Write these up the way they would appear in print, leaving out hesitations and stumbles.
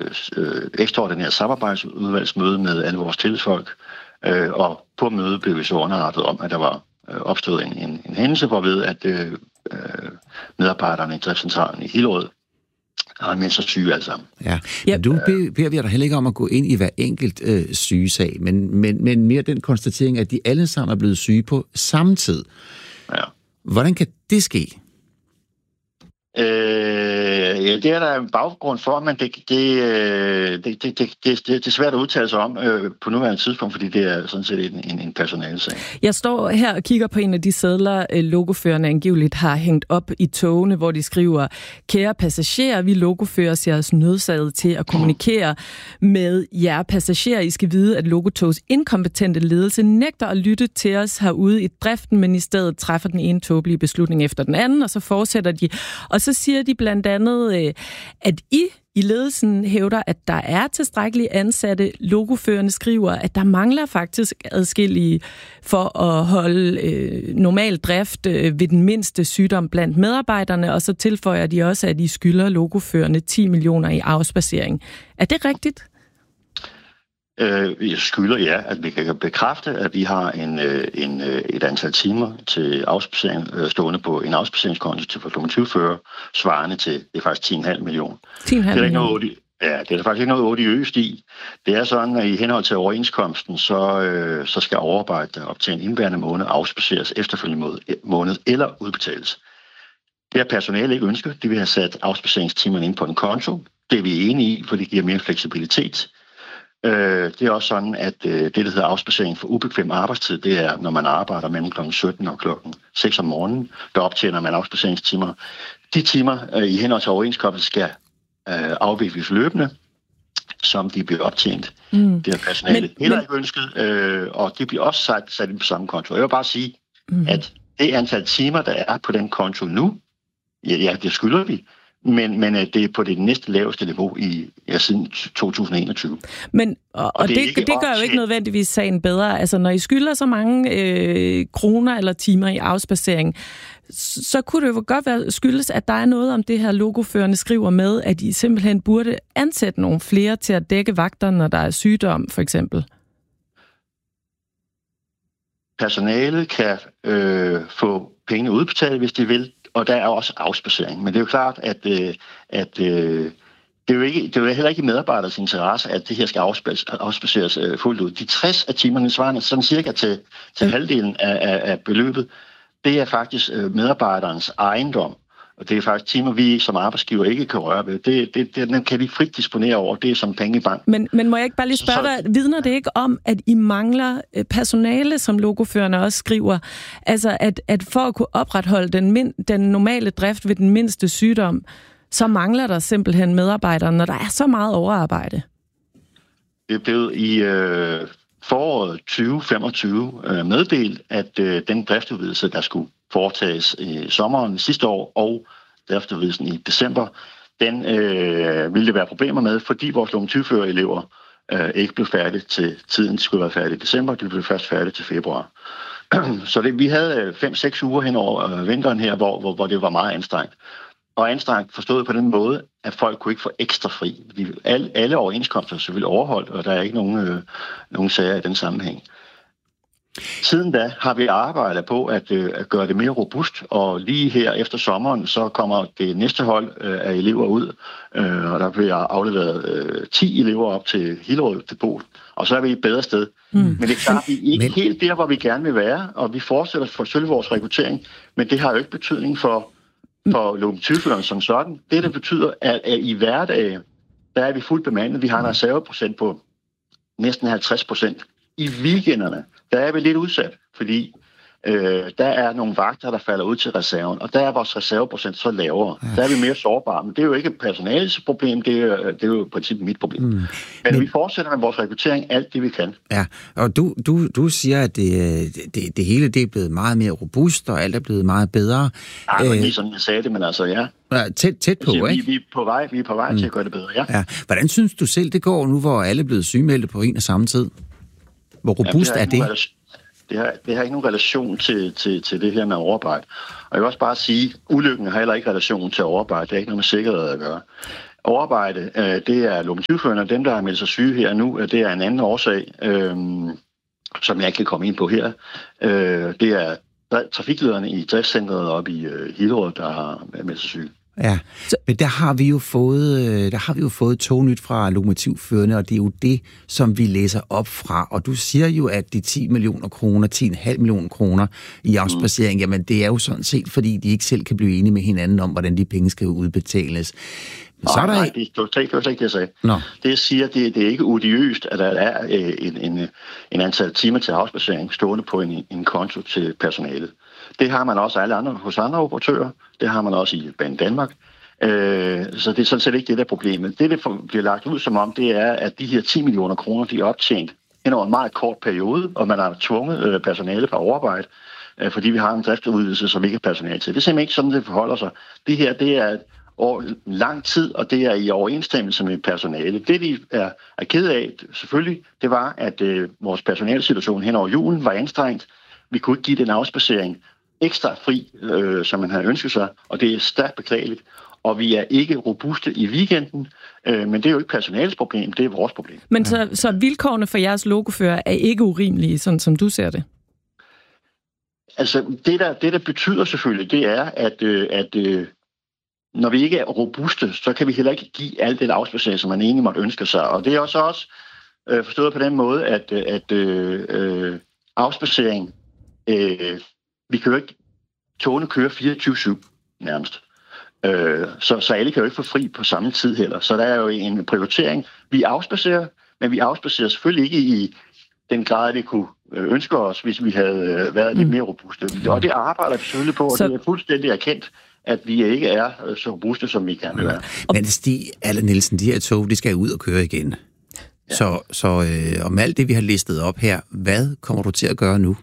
ekstraordinært samarbejdsudvalgsmøde med alle vores tillidsfolk, og på mødet blev vi så underrettet om, at der var opstået en hændelse, hvorved at medarbejderne i driftscentralen i Hillerød har meldt sig syge alle sammen. Ja, men du beder vi dig heller ikke om at gå ind i hver enkelt sygesag, men mere den konstatering, at de alle sammen er blevet syge på samme tid. Ja. Hvordan kan det ske? Det er der en baggrund for, men det er svært at udtale sig om på nuværende tidspunkt, fordi det er sådan set en personalesag. Jeg står her og kigger på en af de sedler, logoførerne angiveligt har hængt op i togene, hvor de skriver: kære passagerer, vi logofører ser os nødsaget til at kommunikere med jer passagerer. I skal vide, at Logotogs inkompetente ledelse nægter at lytte til os herude i driften, men i stedet træffer den ene tåbelige beslutning efter den anden, og så fortsætter de. Og så siger de blandt andet, at I ledelsen hævder, at der er tilstrækkeligt ansatte. Logoførerne skriver, at der mangler faktisk adskillige for at holde normal drift ved den mindste sygdom blandt medarbejderne, og så tilføjer de også, at I skylder logoførerne 10 millioner i afspacering. Er det rigtigt? Jeg skylder at vi kan bekræfte, at vi har et antal timer til afspacering stående på en afspaceringskonto til lokomotivfører, svarende til, det er faktisk 10,5 millioner. 10,5 millioner? Det er der faktisk ikke noget odiøst i. Det er sådan, at i henhold til overenskomsten, så skal overarbejde op til en indværende måned afspaceres efterfølgende måned eller udbetales. Det har personale ikke ønsket. De vil have sat afspaceringstimerne ind på en konto. Det er vi enige i, for det giver mere fleksibilitet. Det er også sådan, at det, der hedder afspacering for ubekvem arbejdstid, det er, når man arbejder mellem kl. 17 og kl. 6 om morgenen, der optjener man afspaceringstimer. De timer i henhold til overenskomsten skal afvikles løbende, som de bliver optjent. Det har personalet heller ikke ønsket, og det bliver også sat ind på samme konto. Jeg vil bare sige, at det antal timer, der er på den konto nu, det skylder vi. Men det er på det næste laveste niveau siden 2021. Men, og det gør jo ikke nødvendigvis sagen bedre. Altså, når I skylder så mange kroner eller timer i afspacering, så kunne det jo godt være skyldes, at der er noget om det her logoførende skriver med, at I simpelthen burde ansætte nogle flere til at dække vagter, når der er sygdom, for eksempel. Personalet kan få pengene udbetalt, hvis de vil. Og der er også afspacering. Men det er jo klart, at det er jo heller ikke i medarbejderes interesse, at det her skal afspaceres fuldt ud. De 60 af timerne svarende sådan cirka til halvdelen af beløbet, det er faktisk medarbejderens ejendom. Og det er faktisk timer, vi som arbejdsgiver ikke kan røre ved. Den kan vi frit disponere over. Det er som penge i bank. Men må jeg ikke bare lige spørge dig, vidner det ikke om, at I mangler personale, som logoførerne også skriver? Altså, at for at kunne opretholde den normale drift ved den mindste sygdom, så mangler der simpelthen medarbejdere, når der er så meget overarbejde? Det er blevet i foråret 2025 meddelt, at den driftudvidelse, der skulle foretages i sommeren sidste år og driftsudvidelsen i december, den ville det være problemer med, fordi vores lokomotivførerelever ikke blev færdige til tiden, de skulle være færdige i december, de blev først færdige til februar. Så vi havde 5-6 uger hen over vinteren her, hvor det var meget anstrengt. Og anstrengt forstået på den måde, at folk kunne ikke få ekstra fri. Alle overenskomster er selvfølgelig overholdt, og der er ikke nogen sager i den sammenhæng. Siden da har vi arbejdet på at gøre det mere robust, og lige her efter sommeren, så kommer det næste hold af elever ud, og der bliver afleveret 10 elever op til Hillerød til Bol, og så er vi i et bedre sted. Men det er klart, vi er ikke helt der, hvor vi gerne vil være, og vi fortsætter selvfølgelig vores rekruttering, men det har jo ikke betydning for lokomotivføreren som sådan. Det betyder, at i hverdag, der er vi fuldt bemandet. Vi har en reserveprocent på næsten 50%. I weekenderne, der er vi lidt udsat, fordi der er nogle vagter, der falder ud til reserven, og der er vores reserveprocent så lavere. Der er vi mere sårbare, men det er jo ikke personalets problem, det er jo i princippet mit problem. Men vi fortsætter med vores rekruttering alt det, vi kan. Ja, og du siger, at det hele det er blevet meget mere robust, og alt er blevet meget bedre. Nej, det var lige sådan, jeg sagde det, men altså ja. Tæt på, ikke? Vi er på vej til at gøre det bedre, ja. Hvordan synes du selv, det går nu, hvor alle er blevet sygemeldte på en og samme tid? Hvor robust er det? Det har ikke nogen relation til det her med overarbejde. Og jeg vil også bare sige, at ulykken har heller ikke relation til overarbejde. Det har ikke noget med sikkerhed at gøre. overarbejde, det er lokomotivførerne, dem, der har meldt sig syge her nu, det er en anden årsag, som jeg ikke kan komme ind på her. Det er trafiklederne i driftscentret oppe i Hillerød, der har meldt sig syge. Ja, men der har vi jo fået tognyt fra lokomotivførerne, og det er jo det, som vi læser op fra. Og du siger jo, at de 10 millioner kroner, 10,5 millioner kroner i afspacering, jamen det er jo sådan set, fordi de ikke selv kan blive enige med hinanden om, hvordan de penge skal udbetales. Nej, det er ikke det, jeg sagde. Nå. Det jeg siger, det er ikke odiøst, at der er en antal timer til afspacering stående på en konto til personalet. Det har man også hos andre operatører. Det har man også i Banedanmark. Så det er sådan set ikke det, der er problemet. Det bliver lagt ud som om, det er, at de her 10 millioner kroner, de er optjent hen over en meget kort periode, og man har tvunget personale på overarbejde, fordi vi har en driftsudvidelse, som ikke er personale til. Det er simpelthen ikke sådan, det forholder sig. Det her, det er over lang tid, og det er i overensstemmelse med personale. Det, vi er ked af, selvfølgelig, det var, at vores personalesituation hen over julen var anstrengt. Vi kunne ikke give den afspacering ekstra fri, som man havde ønsket sig, og det er stærkt beklageligt. Og vi er ikke robuste i weekenden, men det er jo ikke personalets problem, det er vores problem. Men så vilkårene for jeres lokofører er ikke urimelige, sådan som du ser det? Altså, det der betyder selvfølgelig, det er, at når vi ikke er robuste, så kan vi heller ikke give alt det afspacering, som man egentlig måtte ønske sig. Og det er også forstået på den måde, at afspacering, vi kan jo ikke, togene kører 24/7 nærmest. Så alle kan jo ikke få fri på samme tid heller. Så der er jo en prioritering. Vi afspacerer, men vi afspacerer selvfølgelig ikke i den grad, vi kunne ønske os, hvis vi havde været lidt mere robuste. Og det arbejder vi selvfølgelig på, og det er fuldstændig erkendt, at vi ikke er så robuste, som vi kan være. Men Stig Allan Nielsen, de her tog, de skal ud og køre igen. Ja. Så om alt det, vi har listet op her, hvad kommer du til at gøre nu?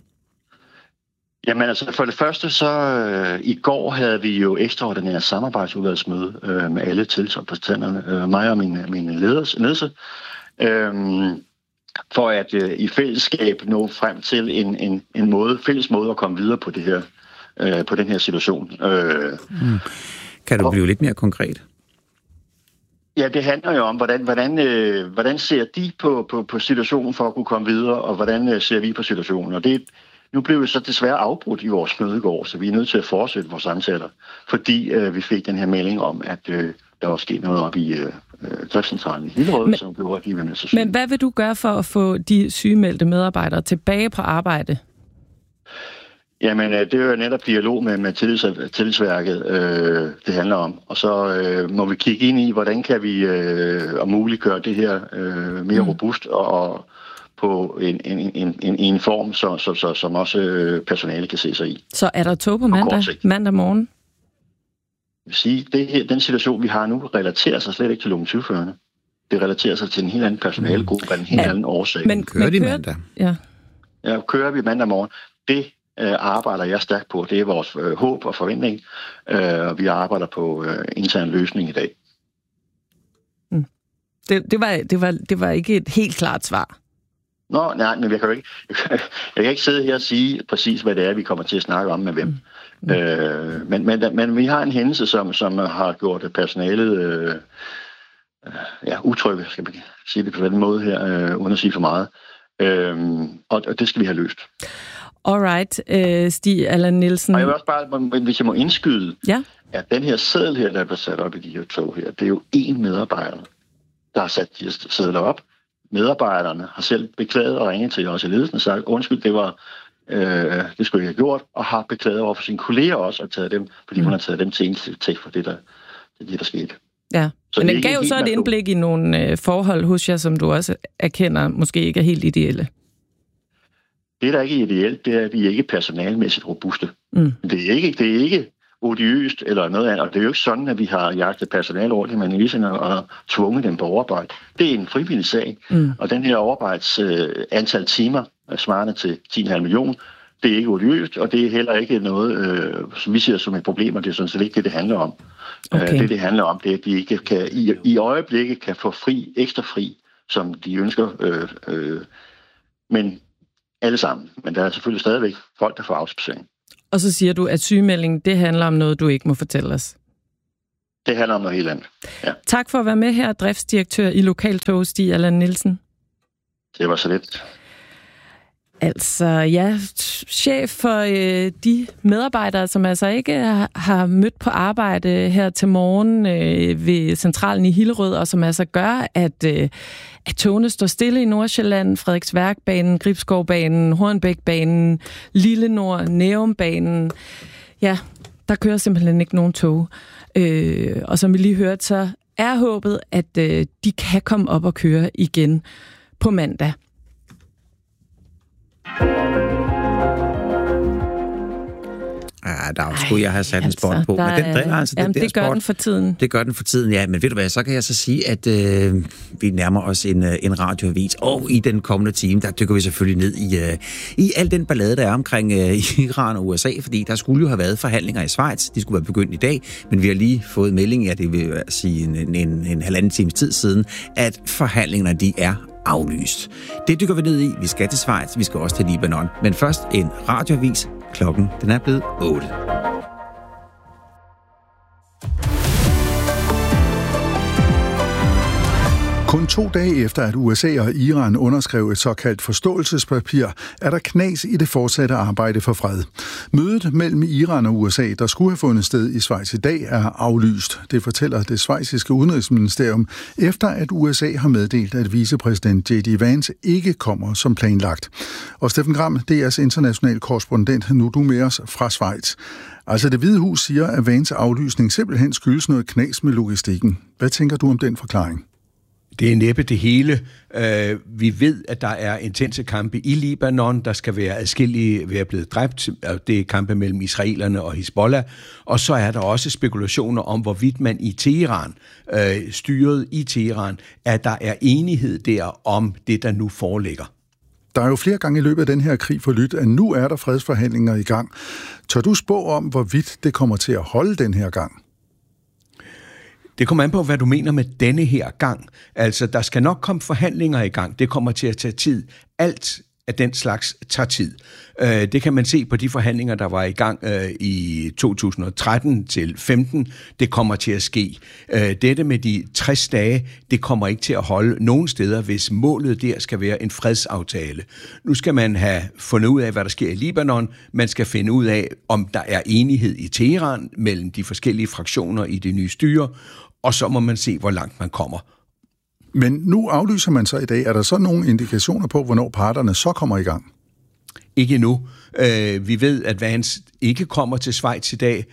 Jamen altså, for det første så i går havde vi jo ekstraordinært samarbejdsudvalgsmøde med alle tilsvarende, mig og min ledelse, for at i fællesskab nå frem til en fælles måde at komme videre på det her, på den her situation. Kan du blive lidt mere konkret? Ja, det handler jo om, hvordan ser de på situationen for at kunne komme videre, og hvordan ser vi på situationen. Og nu blev vi så desværre afbrudt i vores møde i går, så vi er nødt til at fortsætte vores samtaler, fordi vi fik den her melding om, at der var sket noget op i driftscentralen i Hillerød, som blev rådgivet med sig syge. Men hvad vil du gøre for at få de sygemeldte medarbejdere tilbage på arbejde? Jamen, det er jo netop dialog med tillidsværket, det handler om. Og så må vi kigge ind i, hvordan kan vi om muligt gøre det her mere robust og på en form, som også personale kan se sig i. Så er der tog på mandag morgen? Jeg vil sige, den situation, vi har nu, relaterer sig slet ikke til lokomotivførerne. Det relaterer sig til en helt anden personalegruppe af en helt anden årsag. Men kører de mandag? Ja, kører vi mandag morgen. Det arbejder jeg stærkt på. Det er vores håb og forventning. Og vi arbejder på intern løsning i dag. Det var ikke et helt klart svar. Nej, men jeg kan ikke sidde her og sige præcis, hvad det er, vi kommer til at snakke om med hvem. Men vi har en hændelse, som har gjort personalet utrygge, skal man sige det på den måde her, uden at sige for meget. Og det skal vi have løst. Alright, Stig Allan Nielsen. Og jeg vil også bare, hvis jeg må indskyde, at den her seddel her, der er sat op i de her tog her, det er jo én medarbejder, der har sat de her sedler op. Medarbejderne har selv beklaget og ringet til os i ledelsen og sagt, undskyld, det skulle jeg have gjort, og har beklaget over for sine kolleger også, og taget dem, fordi hun har taget dem til indtægt for det, der skete. Ja, så men den gav så et indblik i nogle forhold hos jer, som du også erkender måske ikke er helt ideelle. Det, der ikke er ideelt, det er, at vi ikke er personalmæssigt robuste. Det er ikke odiøst eller noget andet, og det er jo ikke sådan, at vi har jagtet personale over det, men ligesom og tvunget dem på overarbejde. Det er en frivillig sag, og den her overarbejds antal timer svarende til 10,5 millioner, det er ikke odiøst, og det er heller ikke noget, som vi ser som et problem, og det er sådan set ikke det handler om. Okay. Det handler om, det er, at de ikke kan, i øjeblikket kan få ekstra fri, som de ønsker, men alle sammen. Men der er selvfølgelig stadigvæk folk, der får afspacering. Og så siger du, at sygemeldingen, det handler om noget, du ikke må fortælle os. Det handler om noget helt andet. Ja. Tak for at være med her, driftsdirektør i Lokaltog, Stig Allan Nielsen. Det var så lidt. Altså, ja, chef for de medarbejdere, som altså ikke har mødt på arbejde her til morgen ved centralen i Hillerød, og som altså gør, at togene står stille i Nordsjælland, Frederiksværkbanen, Gribskovbanen, Hornbækbanen, Lille Nord, Nærumbanen. Ja, der kører simpelthen ikke nogen tog. Og som vi lige hørte, så er håbet, at de kan komme op og køre igen på mandag. Ja, der skulle jeg have sat en spot på. Men den driller altså jamen, det gør spot. Den for tiden. Det gør den for tiden, ja. Men ved du hvad, så kan jeg så sige, at vi nærmer os en radioavis. Og i den kommende time, der dykker vi selvfølgelig ned i al den ballade, der er omkring Iran og USA. Fordi der skulle jo have været forhandlinger i Schweiz. De skulle være begyndt i dag. Men vi har lige fået melding, det vil sige en halvanden times tid siden, at forhandlingerne, de er aflyst. Det dykker vi ned i. Vi skal til Schweiz, vi skal også til Libanon. Men først en radioavis. Klokken, den er blevet 8. Kun 2 dage efter, at USA og Iran underskrev et såkaldt forståelsespapir, er der knas i det fortsatte arbejde for fred. Mødet mellem Iran og USA, der skulle have fundet sted i Schweiz i dag, er aflyst. Det fortæller det schweiziske udenrigsministerium, efter at USA har meddelt, at vicepræsident J.D. Vance ikke kommer som planlagt. Og Steffen Gram, DR's international korrespondent, nu du med os fra Schweiz. Altså Det Hvide Hus siger, at Vance aflysning simpelthen skyldes noget knas med logistikken. Hvad tænker du om den forklaring? Det er næppe det hele. Vi ved, at der er intense kampe i Libanon. Der skal være adskillige være blevet dræbt. Det er kampe mellem israelerne og Hizbollah. Og så er der også spekulationer om, hvorvidt man i Teheran, styret i Teheran, at der er enighed der om det, der nu foreligger. Der er jo flere gange i løbet af den her krig forlydt, at nu er der fredsforhandlinger i gang. Tør du spå om, hvorvidt det kommer til at holde den her gang? Det kommer an på, hvad du mener med denne her gang. Altså, der skal nok komme forhandlinger i gang. Det kommer til at tage tid. Alt af den slags tager tid. Det kan man se på de forhandlinger, der var i gang i 2013 til 15. Det kommer til at ske. Dette med de 60 dage, det kommer ikke til at holde nogen steder, hvis målet der skal være en fredsaftale. Nu skal man have fundet ud af, hvad der sker i Libanon. Man skal finde ud af, om der er enighed i Teheran mellem de forskellige fraktioner i det nye styre, og så må man se, hvor langt man kommer. Men nu aflyser man så i dag. Er der så nogle indikationer på, hvornår parterne så kommer i gang? Ikke endnu. Vi ved, at Vance ikke kommer til Schweiz i dag.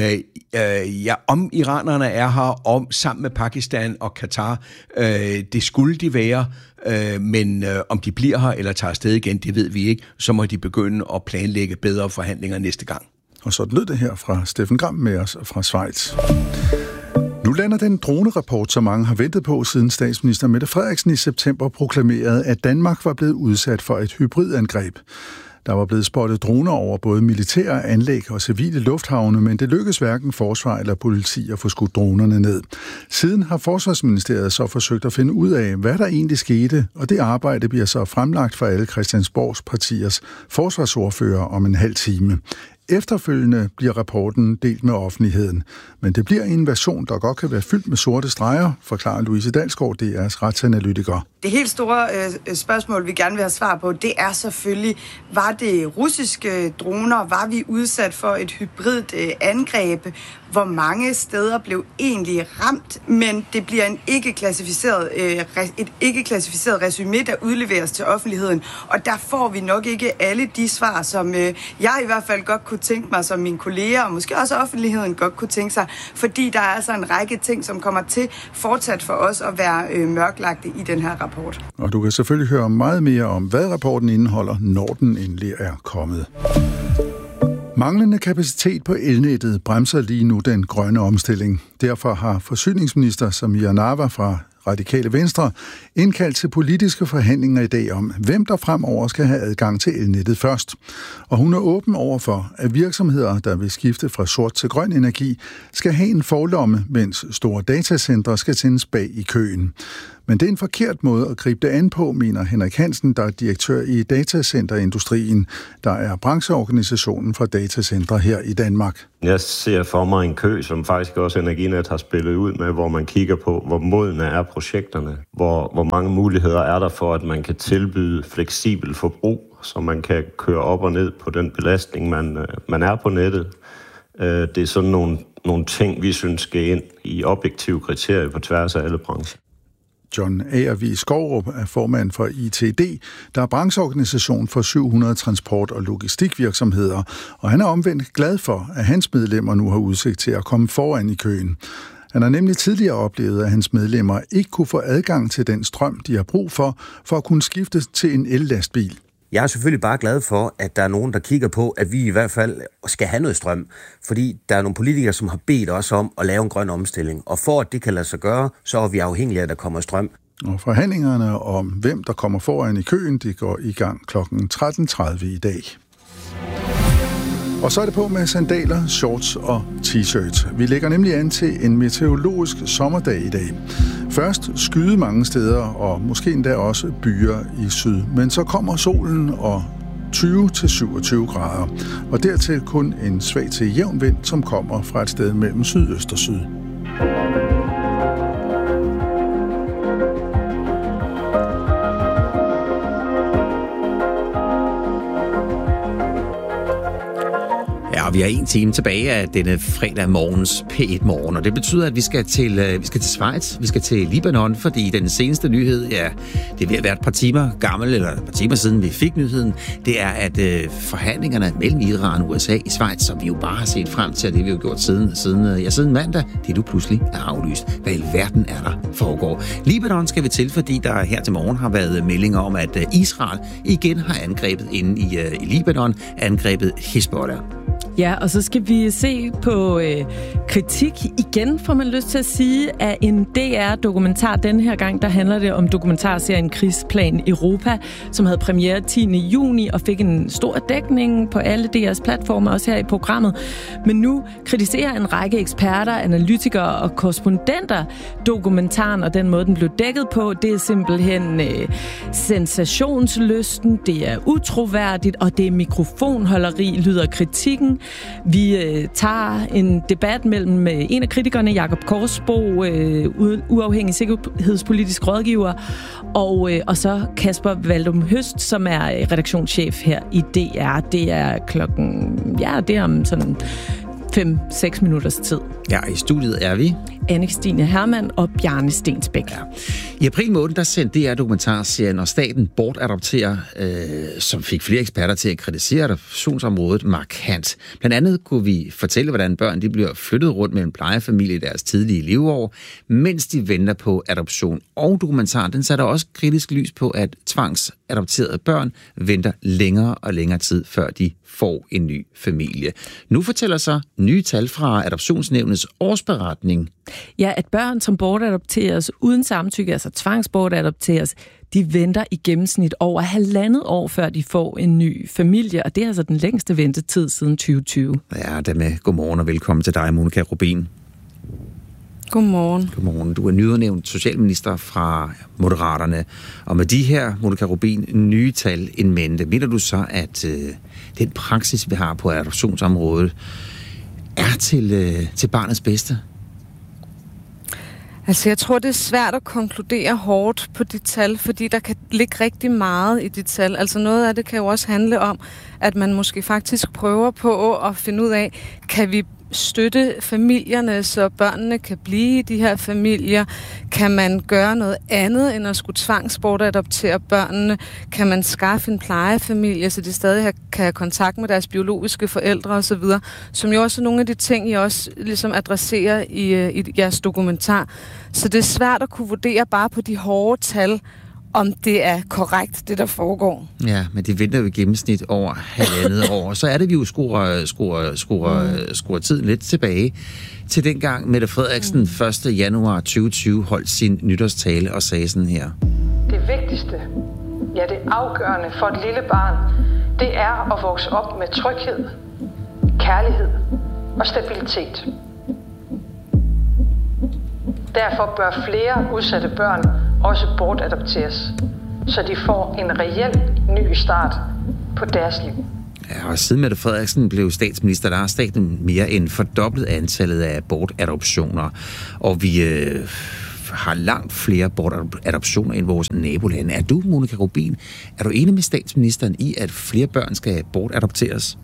Om iranerne er her, om sammen med Pakistan og Katar, det skulle de være, men om de bliver her eller tager afsted igen, det ved vi ikke. Så må de begynde at planlægge bedre forhandlinger næste gang. Og så lød det her fra Steffen Gram med os fra Schweiz. Nu lander den dronerapport, som mange har ventet på, siden statsminister Mette Frederiksen i september proklamerede, at Danmark var blevet udsat for et hybridangreb. Der var blevet spottet droner over både militære anlæg og civile lufthavne, men det lykkedes hverken forsvar eller politi at få skudt dronerne ned. Siden har Forsvarsministeriet så forsøgt at finde ud af, hvad der egentlig skete, og det arbejde bliver så fremlagt for alle Christiansborgs partiers forsvarsordfører om en halv time. Efterfølgende bliver rapporten delt med offentligheden, men det bliver en version, der godt kan være fyldt med sorte streger, forklarer Louise Dalsgaard, DR's retsanalytiker. Det helt store spørgsmål, vi gerne vil have svar på, det er selvfølgelig, var det russiske droner? Var vi udsat for et hybridt angreb? Hvor mange steder blev egentlig ramt? Men det bliver et ikke klassificeret resumé, der udleveres til offentligheden. Og der får vi nok ikke alle de svar, som jeg i hvert fald godt kunne tænke mig, som mine kolleger, og måske også offentligheden godt kunne tænke sig. Fordi der er altså en række ting, som kommer til fortsat for os at være mørklagte i den her rapport. Og du kan selvfølgelig høre meget mere om, hvad rapporten indeholder, når den endelig er kommet. Manglende kapacitet på elnettet bremser lige nu den grønne omstilling. Derfor har forsyningsminister Samira Nawa fra Radikale Venstre indkaldt til politiske forhandlinger i dag om, hvem der fremover skal have adgang til elnettet først. Og hun er åben over for, at virksomheder, der vil skifte fra sort til grøn energi, skal have en forlomme, mens store datacentre skal sendes bag i køen. Men det er en forkert måde at gribe det an på, mener Henrik Hansen, der er direktør i Datacenterindustrien, der er brancheorganisationen for datacentre her i Danmark. Jeg ser for mig en kø, som faktisk også Energinet har spillet ud med, hvor man kigger på, hvor modne er projekterne, hvor mange muligheder er der for, at man kan tilbyde fleksibel forbrug, så man kan køre op og ned på den belastning, man er på nettet. Det er sådan nogle ting, vi synes skal ind i objektive kriterier på tværs af alle brancher. John A.R.V. Skovrup er formand for ITD, der er brancheorganisation for 700 transport- og logistikvirksomheder, og han er omvendt glad for, at hans medlemmer nu har udsigt til at komme foran i køen. Han har nemlig tidligere oplevet, at hans medlemmer ikke kunne få adgang til den strøm, de har brug for at kunne skifte til en el-lastbil. Jeg er selvfølgelig bare glad for, at der er nogen, der kigger på, at vi i hvert fald skal have noget strøm. Fordi der er nogle politikere, som har bedt os om at lave en grøn omstilling. Og for at det kan lade sig gøre, så er vi afhængige af, at der kommer strøm. Og forhandlingerne om, hvem der kommer foran i køen, de går i gang kl. 13.30 i dag. Og så er det på med sandaler, shorts og t-shirts. Vi lægger nemlig an til en meteorologisk sommerdag i dag. Først skyde mange steder, og måske endda også byer i syd. Men så kommer solen og 20-27 grader. Og dertil kun en svag til jævn vind, som kommer fra et sted mellem sydøst og syd. Og vi har 1 time tilbage af denne fredag morgens P1 Morgen, og det betyder, at vi skal til Schweiz, vi skal til Libanon, fordi den seneste nyhed, ja, det er ved at være et par timer gammel, eller et par timer siden vi fik nyheden, det er, at forhandlingerne mellem Iran og USA i Schweiz, som vi jo bare har set frem til, og det vi jo gjort siden mandag, det er nu pludselig er aflyst. Hvad i verden er der foregår? Libanon skal vi til, fordi der her til morgen har været meldinger om, at Israel igen har angrebet inde i Libanon, angrebet Hezbollah. Ja, og så skal vi se på kritik igen, får man lyst til at sige, af en DR-dokumentar. Den her gang, der handler det om dokumentarserien Krigsplan Europa, som havde premiere 10. juni og fik en stor dækning på alle DR's platformer, også her i programmet. Men nu kritiserer en række eksperter, analytikere og korrespondenter dokumentaren, og den måde, den blev dækket på, det er simpelthen sensationslysten, det er utroværdigt, og det er mikrofonholderi, lyder kritikken. Vi tager en debat mellem en af kritikerne, Jakob Korsbo, uafhængig sikkerhedspolitisk rådgiver, og så Kasper Valdum Høst, som er redaktionschef her i DR. Det er det er om sådan 5-6 minutters tid. Ja, i studiet er vi Anne Stine Hermann og Bjarne Stensbæk. Ja. I april måned, der sendte DR dokumentarserien, og staten bortadopterer, som fik flere eksperter til at kritisere adoptionsområdet markant. Blandt andet kunne vi fortælle, hvordan børn de bliver flyttet rundt mellem plejefamilie i deres tidlige leveår, mens de venter på adoption. Og dokumentaren, den sætter også kritisk lys på, at tvangsadopterede børn venter længere og længere tid, før de får en ny familie. Nu fortæller så nye tal fra Adoptionsnævnets årsberetning. Ja, at børn, som bortadopteres uden samtykke, altså tvangsbortadopteres, de venter i gennemsnit over 1,5 år, før de får en ny familie, og det er altså den længste ventetid siden 2020. Ja, dermed godmorgen og velkommen til dig, Monika Rubin. Godmorgen. Godmorgen. Du er nyudnævnt socialminister fra Moderaterne, og med de her, Monika Rubin, nye tal in mente, mener du så, at den praksis, vi har på adoptionsområdet, er til barnets bedste? Altså, jeg tror, det er svært at konkludere hårdt på de tal, fordi der kan ligge rigtig meget i de tal. Altså, noget af det kan jo også handle om, at man måske faktisk prøver på at finde ud af, kan vi støtte familierne, så børnene kan blive i de her familier? Kan man gøre noget andet, end at skulle tvangsbortadoptere børnene? Kan man skaffe en plejefamilie, så de stadig kan have kontakt med deres biologiske forældre osv., som jo også er nogle af de ting, I også ligesom adresserer i jeres dokumentar. Så det er svært at kunne vurdere bare på de hårde tal, om det er korrekt, det der foregår. Ja, men det venter jo i gennemsnit over 1,5 år. Så er det, vi jo skruer tiden lidt tilbage til dengang Mette Frederiksen 1. januar 2020 holdt sin nytårstale og sagde sådan her. Det vigtigste, ja det afgørende for et lille barn, det er at vokse op med tryghed, kærlighed og stabilitet. Derfor bør flere udsatte børn også bortadopteres, så de får en reel ny start på deres liv. Ja, og siden Mette Frederiksen blev statsminister, der har staten mere end fordoblet antallet af bortadoptioner, og vi har langt flere bortadoptioner end vores nabolande. Er du, Monika Rubin, er du enig med statsministeren i, at flere børn skal bortadopteres?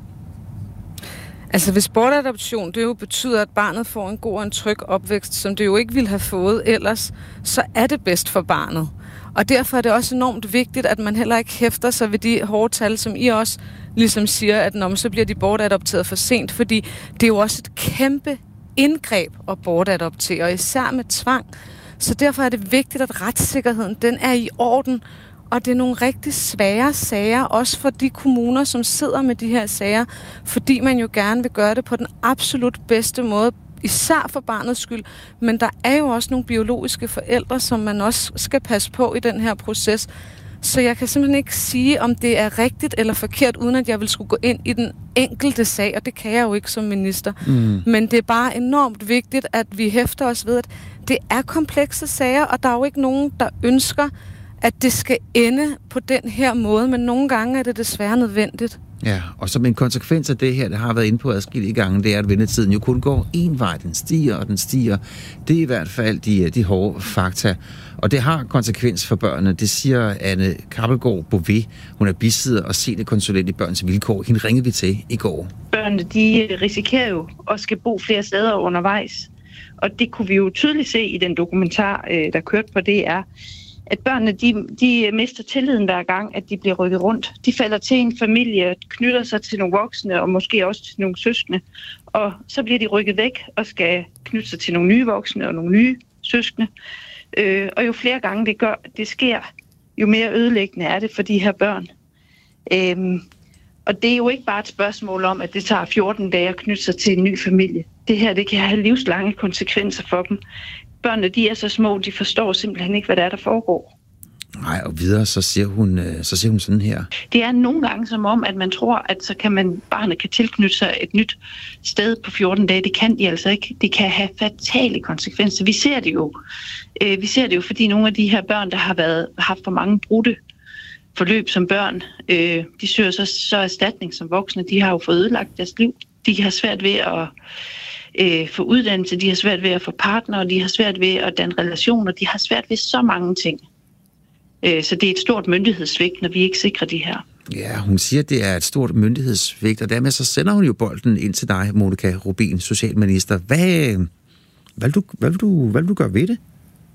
Altså hvis bortadoption, det jo betyder, at barnet får en god og en tryg opvækst, som det jo ikke ville have fået ellers, så er det bedst for barnet. Og derfor er det også enormt vigtigt, at man heller ikke hæfter sig ved de hårde tal, som I også ligesom siger, at når man så bliver de bortadopteret for sent, fordi det er jo også et kæmpe indgreb at bortadoptere, og især med tvang. Så derfor er det vigtigt, at retssikkerheden den er i orden, og det er nogle rigtig svære sager, også for de kommuner, som sidder med de her sager, fordi man jo gerne vil gøre det på den absolut bedste måde, især for barnets skyld, men der er jo også nogle biologiske forældre, som man også skal passe på i den her proces. Så jeg kan simpelthen ikke sige, om det er rigtigt eller forkert, uden at jeg vil skulle gå ind i den enkelte sag, og det kan jeg jo ikke som minister. Men det er bare enormt vigtigt, at vi hæfter os ved, at det er komplekse sager, og der er jo ikke nogen, der ønsker, at det skal ende på den her måde, men nogle gange er det desværre nødvendigt. Ja, og som en konsekvens af det her, det har været inde på adskillige gange, det er, at ventetiden jo kun går en vej. Den stiger, og den stiger. Det er i hvert fald de hårde fakta. Og det har konsekvens for børnene. Det siger Anne Kappelgaard Bouvet. Hun er bisidder og seniorkonsulent i Børns Vilkår. Hende ringede vi til i går. Børnene, de risikerer jo at skal bo flere steder undervejs. Og det kunne vi jo tydeligt se i den dokumentar, der kørte på DR, at børnene, de mister tilliden hver gang, at de bliver rykket rundt. De falder til en familie, knytter sig til nogle voksne, og måske også til nogle søskende. Og så bliver de rykket væk og skal knytte sig til nogle nye voksne og nogle nye søskende. Og jo flere gange det sker, jo mere ødelæggende er det for de her børn. Og det er jo ikke bare et spørgsmål om, at det tager 14 dage at knytte sig til en ny familie. Det her, det kan have livslange konsekvenser for dem. Børnene, de er så små, de forstår simpelthen ikke, hvad der foregår. Nej, og videre, så siger hun sådan her. Det er nogle gange som om, at man tror, at så kan barnet kan tilknytte sig et nyt sted på 14 dage. Det kan de altså ikke. Det kan have fatale konsekvenser. Vi ser det jo, fordi nogle af de her børn, der har haft for mange brudte forløb som børn, de søger så erstatning som voksne. De har jo fået ødelagt deres liv. De har svært ved at få uddannelse, de har svært ved at få partnere, de har svært ved at danne relationer, de har svært ved så mange ting. Så det er et stort myndighedssvigt, når vi ikke sikrer de her. Ja, hun siger, at det er et stort myndighedssvigt, og dermed så sender hun jo bolden ind til dig, Monika Rubin, socialminister. Hvad vil du gøre ved det?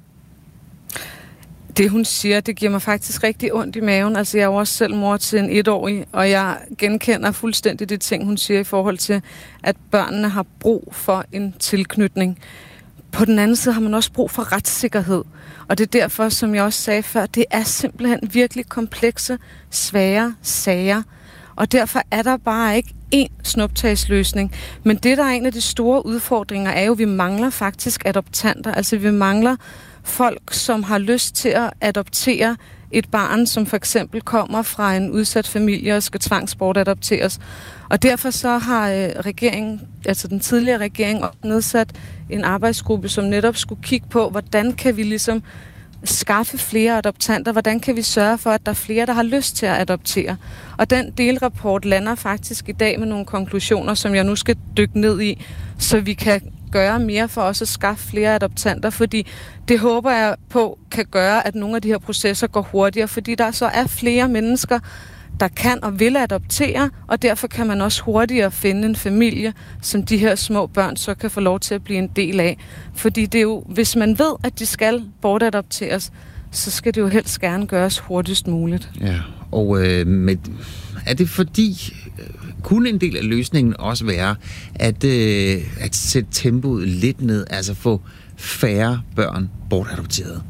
Det, hun siger, det giver mig faktisk rigtig ondt i maven. Altså, jeg er jo også selv mor til en 1-årig, og jeg genkender fuldstændig de ting, hun siger i forhold til, at børnene har brug for en tilknytning. På den anden side har man også brug for retssikkerhed. Og det er derfor, som jeg også sagde før, det er simpelthen virkelig komplekse, svære sager. Og derfor er der bare ikke én snuptagsløsning. Men det, der er en af de store udfordringer, er jo, at vi mangler faktisk adoptanter. Altså, vi mangler folk, som har lyst til at adoptere et barn, som for eksempel kommer fra en udsat familie og skal tvangsbortadopteres. Og derfor så har regeringen, altså den tidligere regering, nedsat en arbejdsgruppe, som netop skulle kigge på, hvordan kan vi ligesom skaffe flere adoptanter, hvordan kan vi sørge for, at der er flere, der har lyst til at adoptere. Og den delrapport lander faktisk i dag med nogle konklusioner, som jeg nu skal dykke ned i, så vi kan gøre mere for os at skaffe flere adoptanter, fordi det håber jeg på kan gøre, at nogle af de her processer går hurtigere, fordi der så er flere mennesker, der kan og vil adoptere, og derfor kan man også hurtigere finde en familie, som de her små børn så kan få lov til at blive en del af. Fordi det er jo, hvis man ved, at de skal bortadopteres, så skal det jo helst gerne gøres hurtigst muligt. Ja, og er det fordi, kunne en del af løsningen også være, at sætte tempoet lidt ned, altså få færre børn bortadopteret?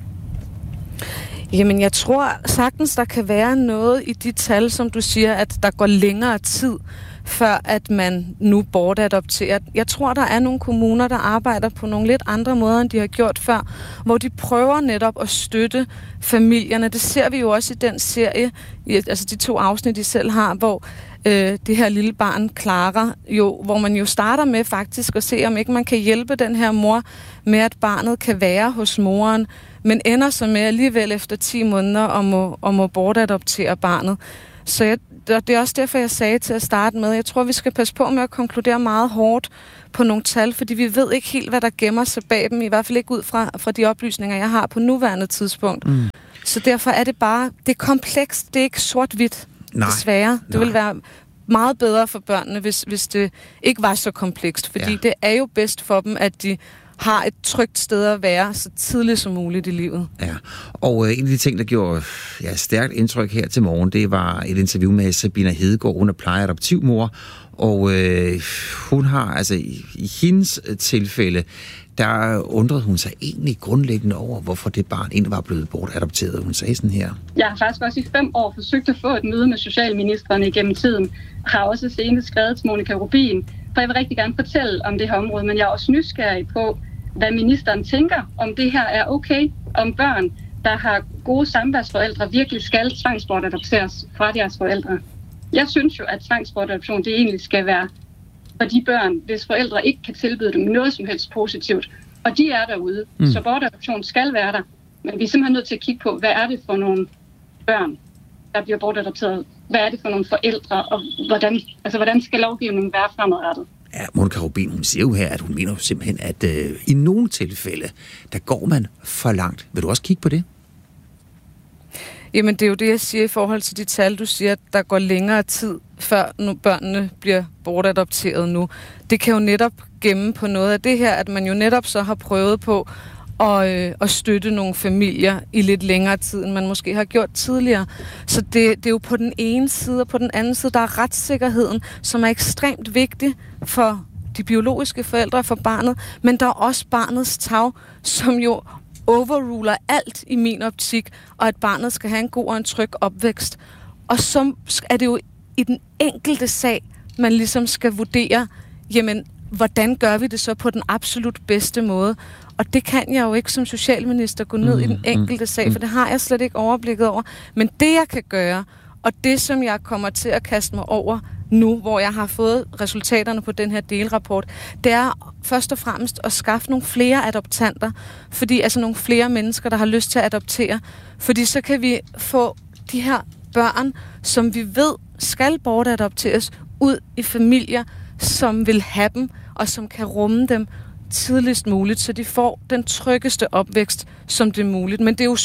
Jamen, jeg tror sagtens, der kan være noget i de tal, som du siger, at der går længere tid, før at man nu bortadopterer. Jeg tror, der er nogle kommuner, der arbejder på nogle lidt andre måder, end de har gjort før, hvor de prøver netop at støtte familierne. Det ser vi jo også i den serie, altså de 2 afsnit, de selv har, hvor det her lille barn, Clara, hvor man jo starter med faktisk at se, om ikke man kan hjælpe den her mor med, at barnet kan være hos moren, men ender så med alligevel efter 10 måneder og må bortadoptere barnet. Så det er også derfor, jeg sagde til at starte med, jeg tror, vi skal passe på med at konkludere meget hårdt på nogle tal, fordi vi ved ikke helt, hvad der gemmer sig bag dem, i hvert fald ikke ud fra de oplysninger, jeg har på nuværende tidspunkt. Så derfor er det er komplekst, det er ikke sort-hvidt, desværre. Det vil være meget bedre for børnene, hvis det ikke var så komplekst, fordi det er jo bedst for dem, at de har et trygt sted at være så tidligt som muligt i livet. Ja, og en af de ting, der gjorde stærkt indtryk her til morgen, det var et interview med Sabina Hedegaard. Hun er plejeadoptivmor, og hun har, altså i hendes tilfælde, der undrede hun sig egentlig grundlæggende over, hvorfor det barn egentlig var blevet bortadopteret. Hun sagde sådan her. Jeg har faktisk også i 5 år forsøgt at få et møde med socialministrene igennem tiden. Har også senest skrevet til Monika Rubin, for jeg vil rigtig gerne fortælle om det her område, men jeg er også nysgerrig på, hvad ministeren tænker, om det her er okay, om børn, der har gode samværsforældre, virkelig skal tvangsbortadopteres fra deres forældre. Jeg synes jo, at tvangsbortadoption det egentlig skal være for de børn, hvis forældre ikke kan tilbyde dem noget som helst positivt. Og de er derude, så bortadoption skal være der. Men vi er simpelthen nødt til at kigge på, hvad er det for nogle børn, der bliver bortadopteret? Hvad er det for nogle forældre, og hvordan skal lovgivningen være fremadrettet? Ja, Monika Rubin, hun siger jo her, at hun mener jo simpelthen, at i nogle tilfælde, der går man for langt. Vil du også kigge på det? Jamen, det er jo det, jeg siger i forhold til de tal, du siger, at der går længere tid, før børnene bliver bortadopteret nu. Det kan jo netop gemme på noget af det her, at man jo netop så har prøvet på at støtte nogle familier i lidt længere tid, end man måske har gjort tidligere. Så det er jo på den ene side, og på den anden side, der er retssikkerheden, som er ekstremt vigtig for de biologiske forældre, for barnet, men der er også barnets tarv, som jo overruler alt i min optik, og at barnet skal have en god og en tryg opvækst. Og så er det jo i den enkelte sag, man ligesom skal vurdere, jamen, hvordan gør vi det så på den absolut bedste måde? Og det kan jeg jo ikke som socialminister gå ned i den enkelte sag, for det har jeg slet ikke overblikket over. Men det, jeg kan gøre, og det, som jeg kommer til at kaste mig over nu, hvor jeg har fået resultaterne på den her delrapport, det er først og fremmest at skaffe nogle flere adoptanter, fordi altså nogle flere mennesker, der har lyst til at adoptere, fordi så kan vi få de her børn, som vi ved skal bortadopteres, ud i familier, som vil have dem, og som kan rumme dem tidligst muligt, så de får den tryggeste opvækst, som det er muligt. Men det er jo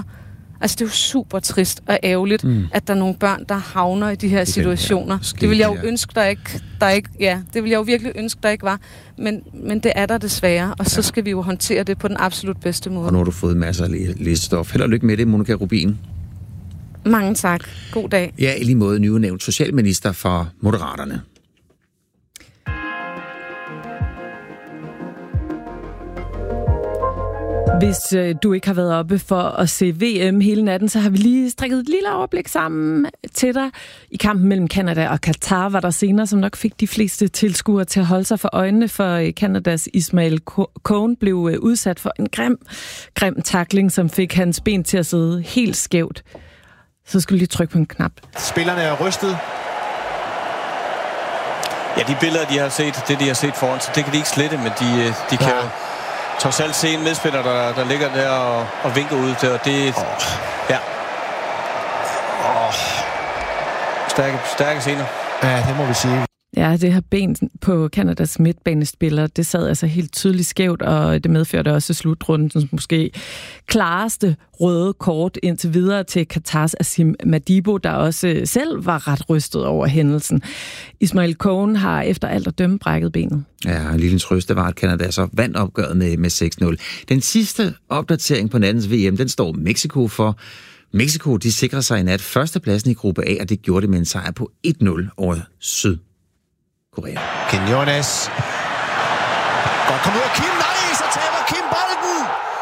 super trist og ærgerligt, at der er nogle børn, der havner i de her situationer. Det vil jeg jo ønske, det vil jeg jo virkelig ønske, der ikke var. Men det er der desværre, og så skal vi jo håndtere det på den absolut bedste måde. Og nu har du fået masser af læsestof. Held og lykke med det, Monika Rubin. Mange tak. God dag. Ja, i lige måde nyudnævnt socialminister for Moderaterne. Hvis du ikke har været oppe for at se VM hele natten, så har vi lige strikket et lille overblik sammen til dig. I kampen mellem Canada og Katar var der scener, som nok fik de fleste tilskuere til at holde sig for øjnene, for Canadas Ismail Cohn blev udsat for en grim tackling, som fik hans ben til at sidde helt skævt. Så skulle lige trykke på en knap. Spillerne er rystet. Ja, de billeder, de har set foran, så det kan de ikke slette, men de kan jo trods alt se en medspiller, der ligger der og vinker ud der, og det ja. Stærke scener. Ja, det må vi sige. Ja, det her ben på Canadas midtbanespiller, det sad altså helt tydeligt skævt, og det medførte også slutrundens måske klareste røde kort indtil videre til Katars Asim Madibo, der også selv var ret rystet over hændelsen. Ismail Cohn har efter alt at dømme brækket benet. Ja, en lille trøst, var, at Canada så vandt opgøret med 6-0. Den sidste opdatering på nattens VM, den står Mexico for. Mexico, de sikrer sig i nat førstepladsen i gruppe A, og det gjorde det med en sejr på 1-0 over Sydkorea. Quiñones. Godt kom ud af Kim. Nej, så taber Kim bolden.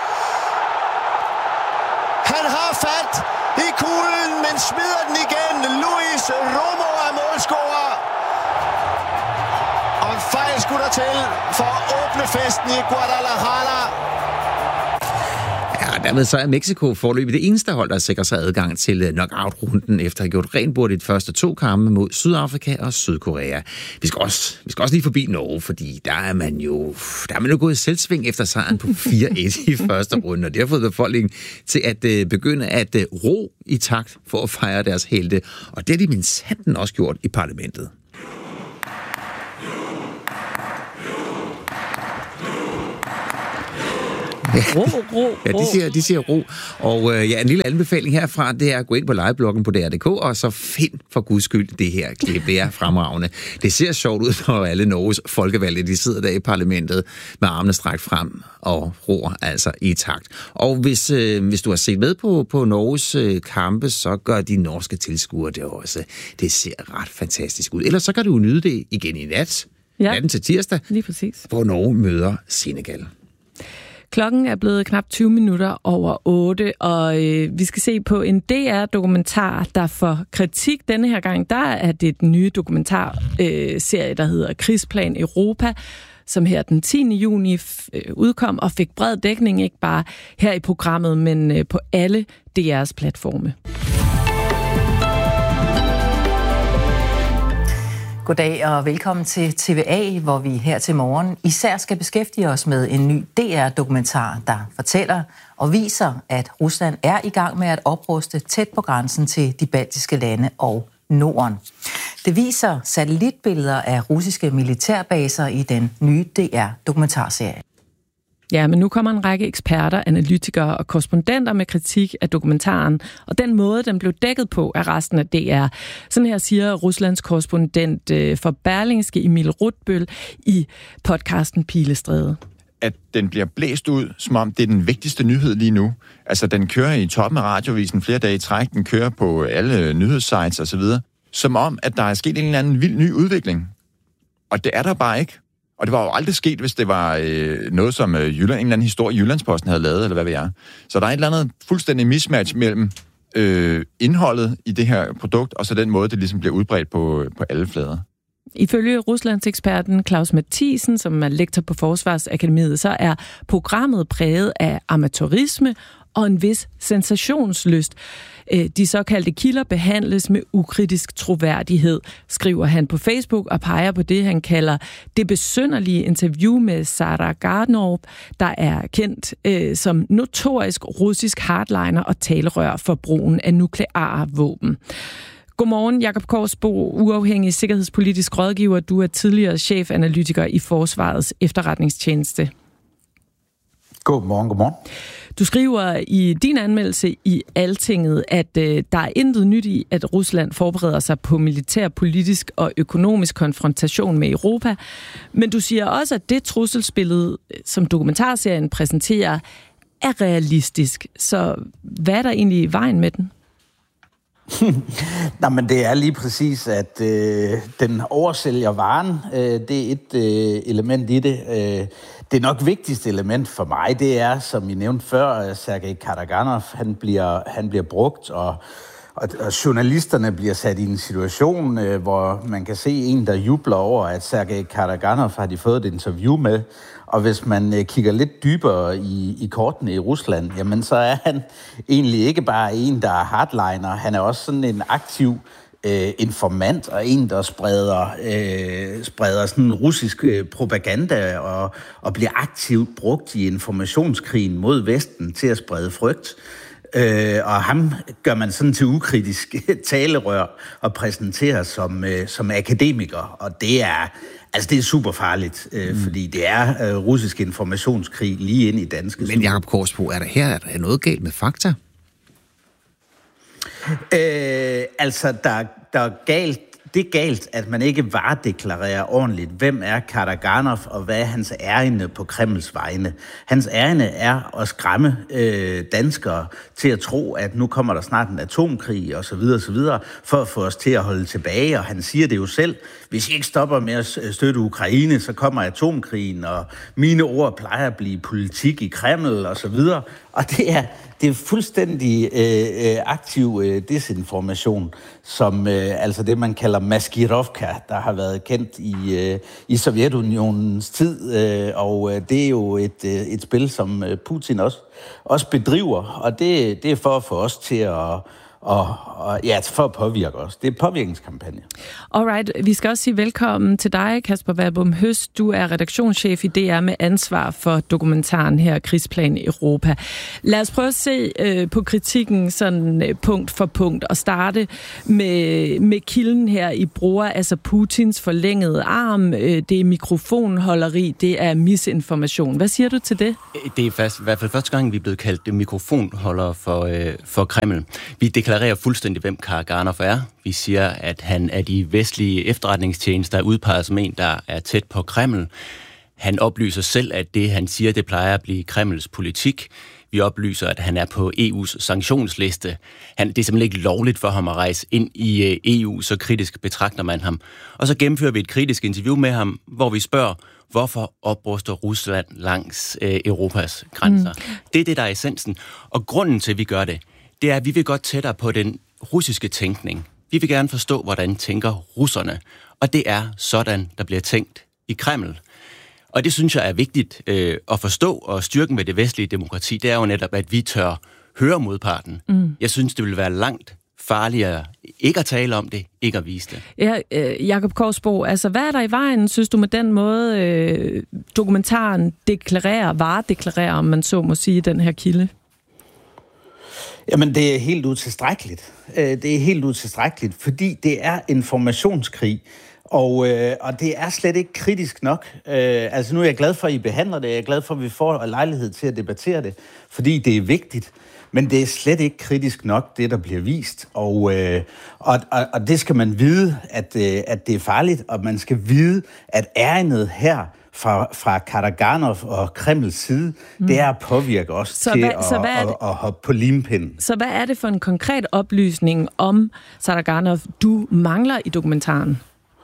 Han har fat i kuglen, men smider den igen. Luis Romo er målscorer. Og en fejl skulle der til for at åbne festen i Guadalajara. Ja, dermed så er Mexico foreløbig det eneste hold, der sikrer sig adgang til knockout-runden, efter at have gjort rent bord i de første 2 kampe mod Sydafrika og Sydkorea. Vi skal også lige forbi Norge, fordi der er man jo gået i selvsving efter sejren på 4-1 i første runde, og det har fået befolkningen til at begynde at ro i takt for at fejre deres helte, og det har de minsandten også gjort i parlamentet. Ro. Ja, de siger ro. Og en lille anbefaling herfra, det er at gå ind på livebloggen på DR.dk, og så find for guds skyld det her klip. Det er fremragende. Det ser sjovt ud, når alle Norges folkevalgte, de sidder der i parlamentet med armene strakt frem og roer altså i takt. Og hvis du har set med på Norges kampe, så gør de norske tilskuere det også. Det ser ret fantastisk ud. Ellers så kan du nyde det igen i nat. Ja. Natten til tirsdag, lige præcis. Hvor Norge møder Senegal. Klokken er blevet knap 20 minutter over 8, og vi skal se på en DR-dokumentar, der får kritik. Denne her gang, der er det den nye dokumentarserie, der hedder Krigsplan Europa, som her den 10. juni udkom og fik bred dækning, ikke bare her i programmet, men på alle DR's platforme. Goddag og velkommen til TVA, hvor vi her til morgen især skal beskæftige os med en ny DR-dokumentar, der fortæller og viser, at Rusland er i gang med at opruste tæt på grænsen til de baltiske lande og Norden. Det viser satellitbilleder af russiske militærbaser i den nye DR-dokumentarserie. Ja, men nu kommer en række eksperter, analytikere og korrespondenter med kritik af dokumentaren, og den måde, den blev dækket på af resten af DR. Sådan her siger Ruslands korrespondent for Berlingske Emil Rutbøl i podcasten Pilestræde. At den bliver blæst ud, som om det er den vigtigste nyhed lige nu. Altså, den kører i toppen af radiovisen flere dage i træk, den kører på alle nyhedssites osv., som om, at der er sket en eller anden vild ny udvikling. Og det er der bare ikke. Og det var jo aldrig sket, hvis det var noget, som en eller anden historie Jyllandsposten havde lavet, eller hvad ved jeg. Så der er et eller andet fuldstændig mismatch mellem indholdet i det her produkt, og så den måde, det ligesom bliver udbredt på alle flader. Ifølge Ruslands eksperten Claus Mathisen, som er lektor på Forsvarsakademiet, så er programmet præget af amatørisme og en vis sensationslyst. De såkaldte kilder behandles med ukritisk troværdighed, skriver han på Facebook og peger på det, han kalder det besynderlige interview med Sarah Gardner, der er kendt som notorisk russisk hardliner og talerør for brugen af nukleare våben. Godmorgen, Jakob Korsbo, uafhængig sikkerhedspolitisk rådgiver. Du er tidligere chefanalytiker i Forsvarets efterretningstjeneste. Godmorgen. Du skriver i din anmeldelse i Altinget, at der er intet nyt i, at Rusland forbereder sig på militær, politisk og økonomisk konfrontation med Europa. Men du siger også, at det trusselsbillede, som dokumentarserien præsenterer, er realistisk. Så hvad er der egentlig i vejen med den? Nå, men det er lige præcis, at den oversælger varen. Det er et element i det. Det nok vigtigste element for mig, det er, som I nævnte før, Sergej Karaganov, han bliver brugt, og journalisterne bliver sat i en situation, hvor man kan se en, der jubler over, at Sergej Karaganov har de fået et interview med. Og hvis man kigger lidt dybere i kortene i Rusland, jamen så er han egentlig ikke bare en, der er hardliner. Han er også sådan en aktiv informant og en, der spreder sådan russisk propaganda og bliver aktivt brugt i informationskrigen mod Vesten til at sprede frygt. Og ham gør man sådan til ukritisk talerør og præsenterer som akademiker, og det er super farligt, fordi det er russisk informationskrig lige ind i danske. Men Jakob Korsbo, er der noget galt med fakta? Der er galt. Det er galt, at man ikke varedeklarerer ordentligt, hvem er Karaganov, og hvad er hans ærinde på Kremls vegne. Hans ærinde er at skræmme danskere til at tro, at nu kommer der snart en atomkrig osv., for at få os til at holde tilbage. Og han siger det jo selv, hvis I ikke stopper med at støtte Ukraine, så kommer atomkrigen, og mine ord plejer at blive politik i Kreml osv. Og det det er fuldstændig aktiv desinformation, som altså det, man kalder maskirovka, der har været kendt i Sovjetunionens tid, og det er jo et spil, som Putin også bedriver, og det er for at få os til for at påvirke os. Det er en påvirkningskampagne. Alright, vi skal også sige velkommen til dig, Kasper Hvalbom Høst. Du er redaktionschef i DR med ansvar for dokumentaren her, Krigsplan Europa. Lad os prøve at se på kritikken sådan punkt for punkt og starte med kilden her i bruger, altså Putins forlængede arm, det er mikrofonholderi, det er misinformation. Hvad siger du til det? Det er i hvert fald første gang, vi er blevet kaldt mikrofonholder for Kreml. Vi deklarerer fuldstændig, hvem Karaganov er. Vi siger, at han er de vestlige efterretningstjenester er udpeget som en, der er tæt på Kreml. Han oplyser selv, at det, han siger, det plejer at blive Kremls politik. Vi oplyser, at han er på EU's sanktionsliste. Det er simpelthen ikke lovligt for ham at rejse ind i EU, så kritisk betragter man ham. Og så gennemfører vi et kritisk interview med ham, hvor vi spørger, hvorfor opruster Rusland langs Europas grænser? Det er det, der er essensen. Og grunden til, at vi gør det er, at vi vil godt tættere på den russiske tænkning. Vi vil gerne forstå, hvordan tænker russerne. Og det er sådan, der bliver tænkt i Kreml. Og det synes jeg er vigtigt at forstå, og styrken ved det vestlige demokrati, det er jo netop, at vi tør høre modparten. Jeg synes, det vil være langt farligere ikke at tale om det, ikke at vise det. Ja, Jakob Korsbo, altså hvad er der i vejen, synes du, med den måde dokumentaren varedeklarerer, om man så må sige, den her kilde? Jamen, det er helt utilstrækkeligt. Det er helt utilstrækkeligt, fordi det er informationskrig, og det er slet ikke kritisk nok. Altså, nu er jeg glad for, at I behandler det. Jeg er glad for, at vi får lejlighed til at debattere det, fordi det er vigtigt. Men det er slet ikke kritisk nok, det der bliver vist. Og det skal man vide, at det er farligt, og man skal vide, at ærindet her fra Karaganov og Kremls side, det er at påvirke os at hoppe på limpinden. Så hvad er det for en konkret oplysning om Karaganov, du mangler i dokumentaren?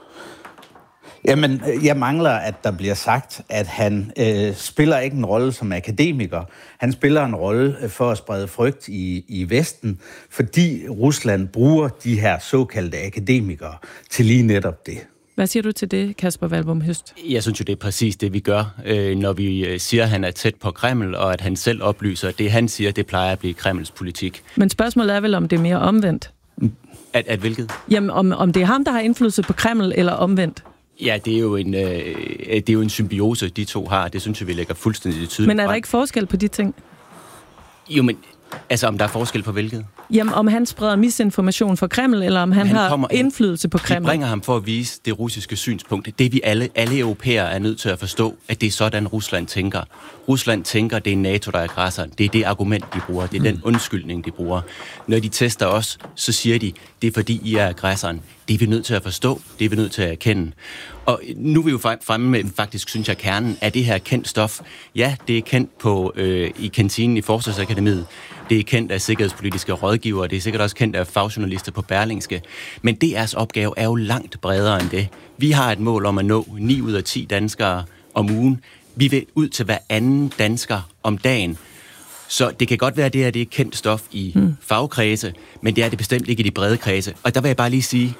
Jamen, jeg mangler, at der bliver sagt, at han spiller ikke en rolle som akademiker. Han spiller en rolle for at sprede frygt i Vesten, fordi Rusland bruger de her såkaldte akademikere til lige netop det. Hvad siger du til det, Kasper Hvalbom Høst? Jeg synes jo, det er præcis det, vi gør, når vi siger, at han er tæt på Kreml, og at han selv oplyser, at det, han siger, det plejer at blive Kremls politik. Men spørgsmålet er vel, om det er mere omvendt? At hvilket? Jamen, om det er ham, der har indflydelse på Kreml, eller omvendt? Ja, det er jo en symbiose, de to har. Det synes jeg, vi lægger fuldstændig tydeligt. Men er der ikke forskel på de ting? Jo, men altså, om der er forskel på hvilket? Jamen, om han spreder misinformation fra Kreml, eller om han har indflydelse på Kreml. De bringer ham for at vise det russiske synspunkt. Det vi alle europæere er nødt til at forstå, at det er sådan, Rusland tænker. Rusland tænker, det er NATO, der er aggressoren. Det er det argument, de bruger. Det er den undskyldning, de bruger. Når de tester os, så siger de, det er fordi, I er aggressoren. Det er vi nødt til at forstå. Det er vi nødt til at erkende. Og nu er vi jo fremme med, faktisk synes jeg, kernen af det her kendt stof. Ja, det er kendt i kantinen i Forsvarsakademiet. Det er kendt af sikkerhedspolitiske rådgivere. Det er sikkert også kendt af fagjournalister på Berlingske. Men DR's opgave er jo langt bredere end det. Vi har et mål om at nå 9 ud af 10 danskere om ugen. Vi vil ud til hver anden dansker om dagen. Så det kan godt være, at det er kendt stof i fagkredse, men det er det bestemt ikke i de brede kredse. Og der vil jeg bare lige sige,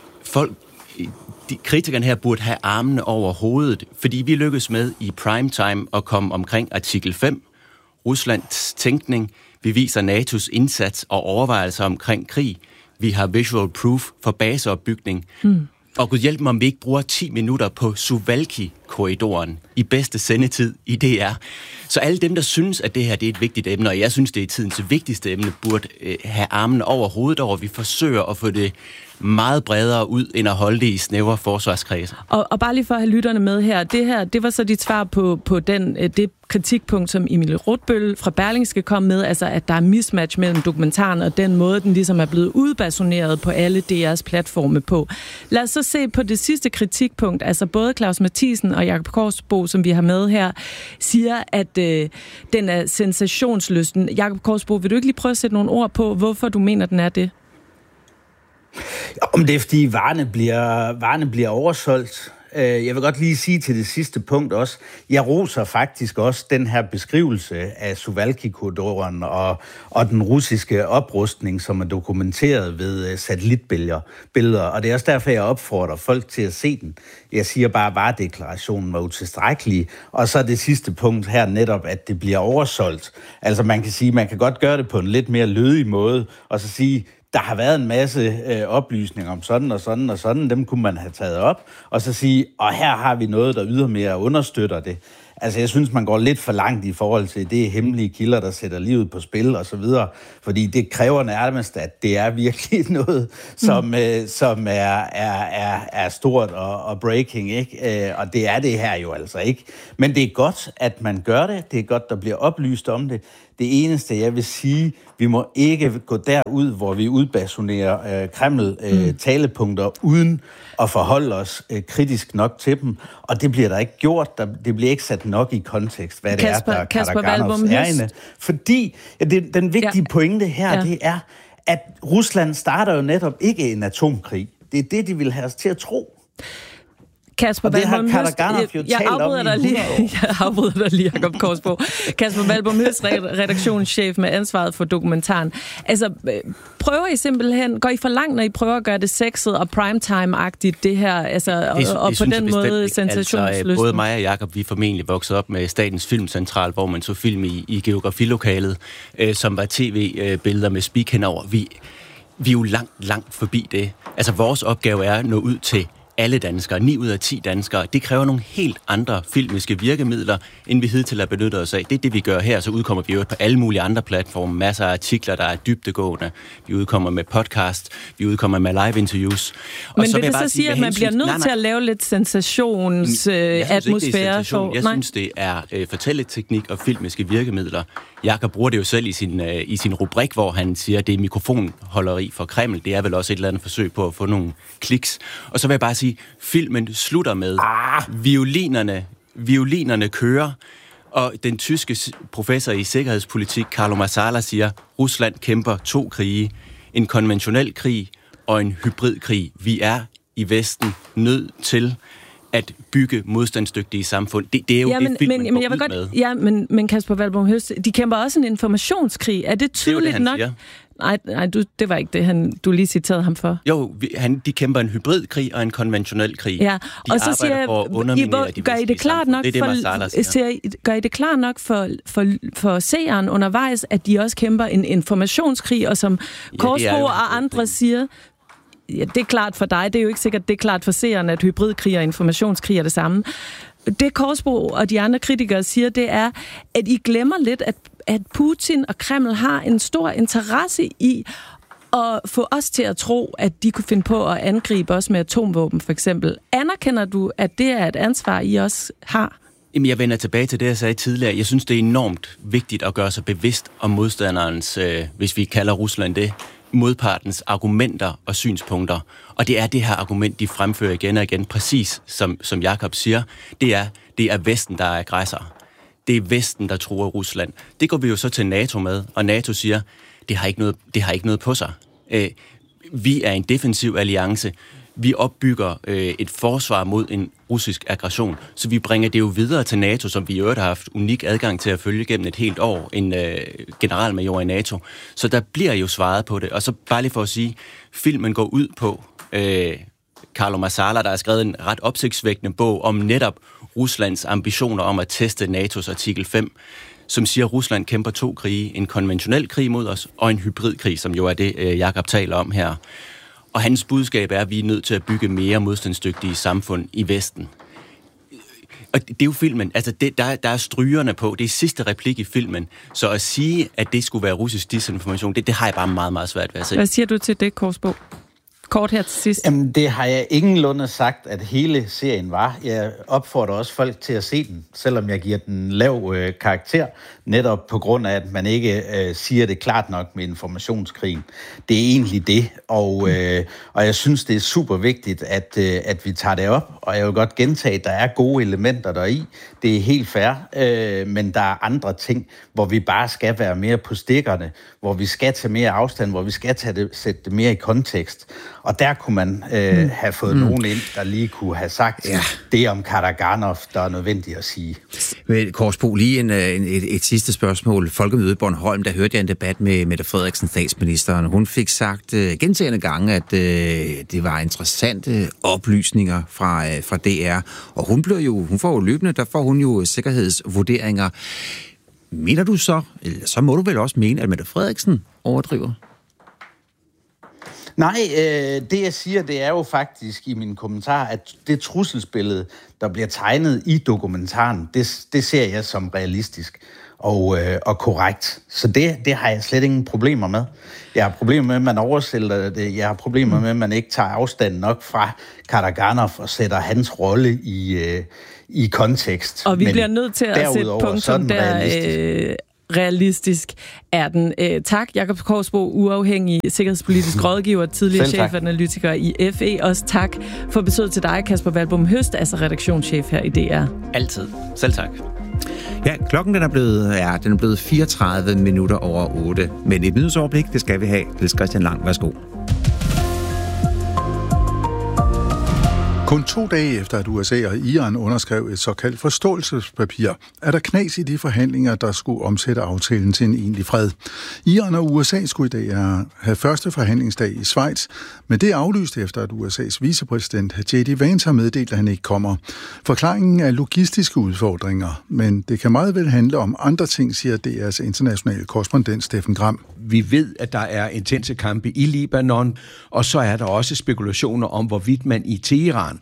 kritikerne her burde have armene over hovedet, fordi vi lykkes med i primetime at komme omkring artikel 5, Ruslands tænkning. Vi viser NATO's indsats og overvejelser omkring krig. Vi har visual proof for baseopbygning. Og gud hjælp mig, om vi ikke bruger 10 minutter på Suwalki-korridoren i bedste sendetid i DR. Så alle dem, der synes, at det her det er et vigtigt emne, og jeg synes, det er tidens vigtigste emne, burde have armene over hovedet over. Vi forsøger at få det meget bredere ud, end at holde det i snævre forsvarskredse. Og bare lige for at have lytterne med her, det var så dit svar på det kritikpunkt, som Emil Rotbøl fra Berlingske kom med, altså at der er mismatch mellem dokumentaren og den måde, den ligesom er blevet udbasuneret på alle DR's platforme på. Lad os så se på det sidste kritikpunkt, altså både Claus Mathisen og Jakob Korsbo, som vi har med her, siger, at den er sensationslysten. Jakob Korsbo, vil du ikke lige prøve at sætte nogle ord på, hvorfor du mener, den er det? Om det er, fordi varerne bliver oversolgt. Jeg vil godt lige sige til det sidste punkt også, jeg roser faktisk også den her beskrivelse af Suwalki-korridoren og den russiske oprustning, som er dokumenteret ved satellitbilleder. Og det er også derfor, jeg opfordrer folk til at se den. Jeg siger bare, at varedeklarationen var utilstrækkelig. Og så det sidste punkt her netop, at det bliver oversolgt. Altså man kan sige, man kan godt gøre det på en lidt mere lødig måde, og så sige, der har været en masse oplysninger om sådan og sådan og sådan, dem kunne man have taget op, og så sige, og her har vi noget, der ydermere understøtter det. Altså, jeg synes, man går lidt for langt i forhold til det hemmelige kilder, der sætter livet på spil og så videre, fordi det kræver nærmest, at det er virkelig noget, som er stort og breaking, ikke? Og det er det her jo altså ikke. Men det er godt, at man gør det. Det er godt, der bliver oplyst om det. Det eneste, jeg vil sige, vi må ikke gå derud, hvor vi udbasunerer Kreml-talepunkter, uden at forholde os kritisk nok til dem. Og det bliver der ikke gjort. Det bliver ikke sat nok i kontekst, hvad det er, der Karaganov er inde. Fordi den vigtige pointe her, det er, at Rusland starter jo netop ikke en atomkrig. Det er det, de vil have os til at tro. Kasper Valbom Høst, jeg afbryder dig lige, Jacob Korsbo. Kasper Valbom Høst, redaktionschef med ansvaret for dokumentaren. Altså, går I for langt, når I prøver at gøre det sexet og primetime-agtigt, det her, altså, og på den måde sensationsløst? Altså, både mig og Jacob, vi er formentlig vokset op med Statens Filmcentral, hvor man så film i geografilokalet, som var tv-billeder med speak henover. Vi er jo langt forbi det. Altså, vores opgave er at nå ud til alle danskere, 9 ud af 10 danskere. Det kræver nogle helt andre filmiske virkemidler, end vi hidtil har benyttet os af. Det er det, vi gør her. Så udkommer vi jo på alle mulige andre platforme. Masser af artikler, der er dybdegående. Vi udkommer med podcast. Vi udkommer med live-interviews. Men vil det så sige, at man bliver nødt til at lave lidt sensationsatmosfære? Jeg synes, det er fortælleteknik og filmiske virkemidler. Jakob bruger det jo selv i sin rubrik, hvor han siger, at det er mikrofonholderi for Kreml. Det er vel også et eller andet forsøg på at få nogle kliks. Og så vil jeg bare sige, filmen slutter med violinerne kører, og den tyske professor i sikkerhedspolitik, Carlo Marsala, siger, Rusland kæmper 2 krige. En konventionel krig og en hybridkrig. Vi er i Vesten nødt til at bygge modstandsdygtige samfund. Det er jo det, filmen går ud med. Ja, men Kasper Valbom Høst, de kæmper også en informationskrig. Er det tydeligt nok? Siger. Nej, det var ikke det, du lige citerede ham for. Jo, de kæmper en hybridkrig og en konventionel krig. Ja, og så siger jeg, gør I det klart nok gør I det klart nok for seeren undervejs, at de også kæmper en informationskrig, og som Korsbo og andre siger, ja, det er klart for dig, det er jo ikke sikkert, det er klart for seeren, at hybridkrig og informationskrig er det samme. Det Korsbo og de andre kritikere siger, det er, at I glemmer lidt, at Putin og Kreml har en stor interesse i at få os til at tro, at de kunne finde på at angribe os med atomvåben, for eksempel. Anerkender du, at det er et ansvar, I også har? Jamen, jeg vender tilbage til det, jeg sagde tidligere. Jeg synes, det er enormt vigtigt at gøre sig bevidst om modstanderens, hvis vi kalder Rusland det, modpartens argumenter og synspunkter. Og det er det her argument, de fremfører igen og igen, præcis som Jakob siger. Det er Vesten, der er aggressor. Det er Vesten, der truer Rusland. Det går vi jo så til NATO med, og NATO siger, det har ikke noget på sig. Vi er en defensiv alliance. Vi opbygger et forsvar mod en russisk aggression, så vi bringer det jo videre til NATO, som vi i øvrigt har haft unik adgang til at følge gennem et helt år, en generalmajor i NATO. Så der bliver jo svaret på det. Og så bare lige for at sige, filmen går ud på Carlo Marsala, der har skrevet en ret opsigtsvækkende bog om netop Ruslands ambitioner om at teste NATO's artikel 5, som siger, at Rusland kæmper 2 krige. En konventionel krig mod os, og en hybridkrig, som jo er det, Jakob taler om her. Og hans budskab er, at vi er nødt til at bygge mere modstandsdygtige samfund i Vesten. Og det er jo filmen. Altså, der er strygerne på. Det er sidste replik i filmen. Så at sige, at det skulle være russisk disinformation, det har jeg bare meget, meget svært ved at se. Hvad siger du til det, Korsbo? Kort her til sidst. Jamen, det har jeg ingenlunde sagt, at hele serien var. Jeg opfordrer også folk til at se den, selvom jeg giver den lav karakter, netop på grund af, at man ikke siger det klart nok med informationskrigen. Det er egentlig det, og jeg synes, det er super vigtigt, at vi tager det op, og jeg vil godt gentage, at der er gode elementer deri. Det er helt fair, men der er andre ting, hvor vi bare skal være mere på stikkerne, hvor vi skal tage mere afstand, hvor vi skal sætte det mere i kontekst. Og der kunne man have fået nogen ind, der lige kunne have sagt det om Karaganov, der er nødvendigt at sige. Men Korsbo, lige et sidste spørgsmål. Folkemødet Bornholm, der hørte jeg en debat med Mette Frederiksen, statsministeren. Hun fik sagt gentagne gange, at det var interessante oplysninger fra DR. Og hun får jo løbende, der får hun jo sikkerhedsvurderinger. Mener du så, eller så må du vel også mene, at Mette Frederiksen overdriver? Nej, det jeg siger, det er jo faktisk i min kommentar, at det trusselsbillede, der bliver tegnet i dokumentaren, det ser jeg som realistisk og korrekt. Så det har jeg slet ingen problemer med. Jeg har problemer med, at man oversælger det. Jeg har problemer med, at man ikke tager afstand nok fra Karaganov og sætter hans rolle i kontekst. Og vi bliver nødt til at sætte punktum der. Realistisk er den. Tak, Jakob Korsbo, uafhængig sikkerhedspolitisk rådgiver, tidligere chefanalytiker i FE. Også tak for besøget til dig, Kasper Valbom Høst, altså redaktionschef her i DR. Altid. Selv tak. Ja, klokken den er blevet 34 minutter over 8. Men et nyhedsoverblik, det skal vi have. Niels Christian Lang, værsgo. Kun 2 dage efter, at USA og Iran underskrev et såkaldt forståelsespapir, er der knas i de forhandlinger, der skulle omsætte aftalen til en egentlig fred. Iran og USA skulle i dag have første forhandlingsdag i Schweiz, men det er aflyst efter, at USA's vicepræsident J.D. Vance har meddelt, at han ikke kommer. Forklaringen er logistiske udfordringer, men det kan meget vel handle om andre ting, siger DR's internationale korrespondent Steffen Gram. Vi ved, at der er intense kampe i Libanon, og så er der også spekulationer om, hvorvidt man i Teheran,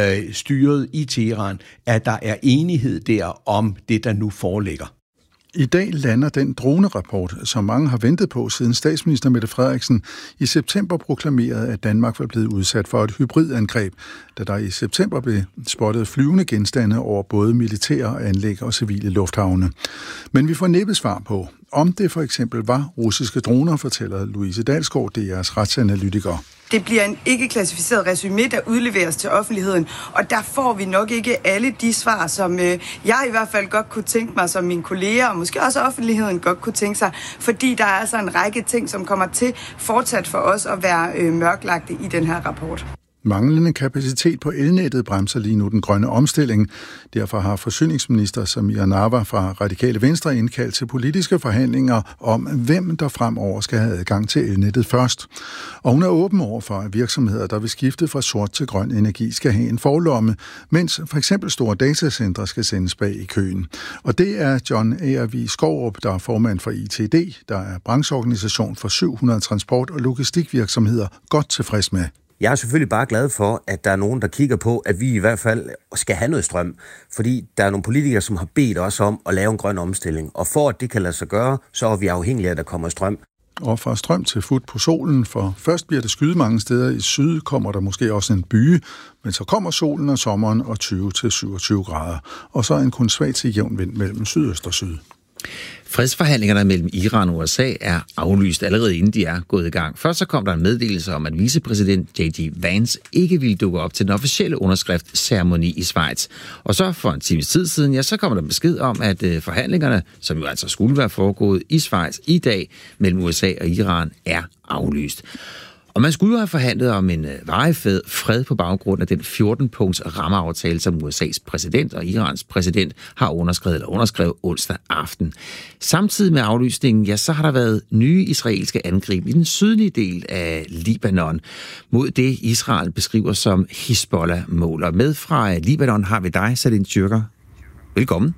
styret i Teheran, at der er enighed der om det, der nu foreligger. I dag lander den dronerapport, som mange har ventet på, siden statsminister Mette Frederiksen i september proklamerede, at Danmark var blevet udsat for et hybridangreb, da der i september blev spottet flyvende genstande over både militære anlæg og civile lufthavne. Men vi får næppe svar på, om det for eksempel var russiske droner, fortæller Louise Dalsgaard, DR's retsanalytiker. Det bliver en ikke-klassificeret resumé, der udleveres til offentligheden, og der får vi nok ikke alle de svar, som jeg i hvert fald godt kunne tænke mig, som mine kolleger, og måske også offentligheden godt kunne tænke sig, fordi der er altså en række ting, som kommer til fortsat for os at være mørklagte i den her rapport. Manglende kapacitet på elnettet bremser lige nu den grønne omstilling. Derfor har forsyningsminister Samira Nawa fra Radikale Venstre indkaldt til politiske forhandlinger om, hvem der fremover skal have adgang til elnettet først. Og hun er åben over for, at virksomheder, der vil skifte fra sort til grøn energi, skal have en forlomme, mens for eksempel store datacentre skal sendes bag i køen. Og det er John A.R.V. Skourup, der er formand for ITD, der er brancheorganisation for 700 transport- og logistikvirksomheder, godt tilfreds med. Jeg er selvfølgelig bare glad for, at der er nogen, der kigger på, at vi i hvert fald skal have noget strøm. Fordi der er nogle politikere, som har bedt os om at lave en grøn omstilling. Og for at det kan lade sig gøre, så er vi afhængige af, at der kommer strøm. Og fra strøm til fut på solen, for først bliver det skyde mange steder i syd, kommer der måske også en byge, men så kommer solen og sommeren og 20-27 grader. Og så en kun svag til jævn vind mellem sydøst og syd. Fredsforhandlingerne mellem Iran og USA er aflyst allerede inden de er gået i gang. Først så kom der en meddelelse om, at vicepræsident J.D. Vance ikke ville dukke op til den officielle underskriftsceremoni i Schweiz. Og så for en times tid siden, ja, så kommer der besked om, at forhandlingerne, som jo altså skulle være foregået i Schweiz i dag mellem USA og Iran, er aflyst. Og man skulle jo have forhandlet om en varig fred på baggrund af den 14-punkts rammeaftale, som USA's præsident og Irans præsident har underskrevet onsdag aften. Samtidig med aflysningen, ja, så har der været nye israelske angreb i den sydlige del af Libanon mod det, Israel beskriver som Hizbollah-mål. Med fra Libanon har vi dig, Salin Tyrker. Velkommen.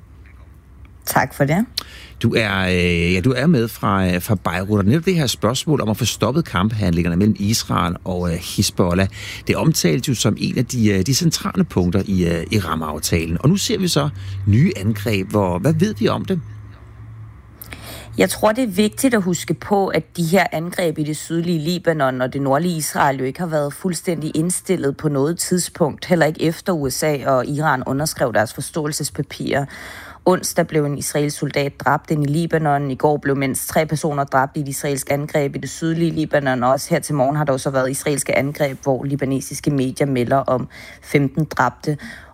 Tak for det. Du er med fra Beirut, og netop det her spørgsmål om at få stoppet kamphandlingerne mellem Israel og Hizbollah, det omtales jo som en af de centrale punkter i rammeaftalen. Og nu ser vi så nye angreb. Hvad ved vi om det? Jeg tror, det er vigtigt at huske på, at de her angreb i det sydlige Libanon og det nordlige Israel jo ikke har været fuldstændig indstillet på noget tidspunkt, heller ikke efter USA og Iran underskrev deres forståelsespapirer. Onsdag blev en israelsk soldat dræbt ind i Libanon. I går blev mindst 3 personer dræbt i et israelsk angreb i det sydlige Libanon. Og også her til morgen har der også været israelske angreb, hvor libanesiske medier melder om 15 dræbte.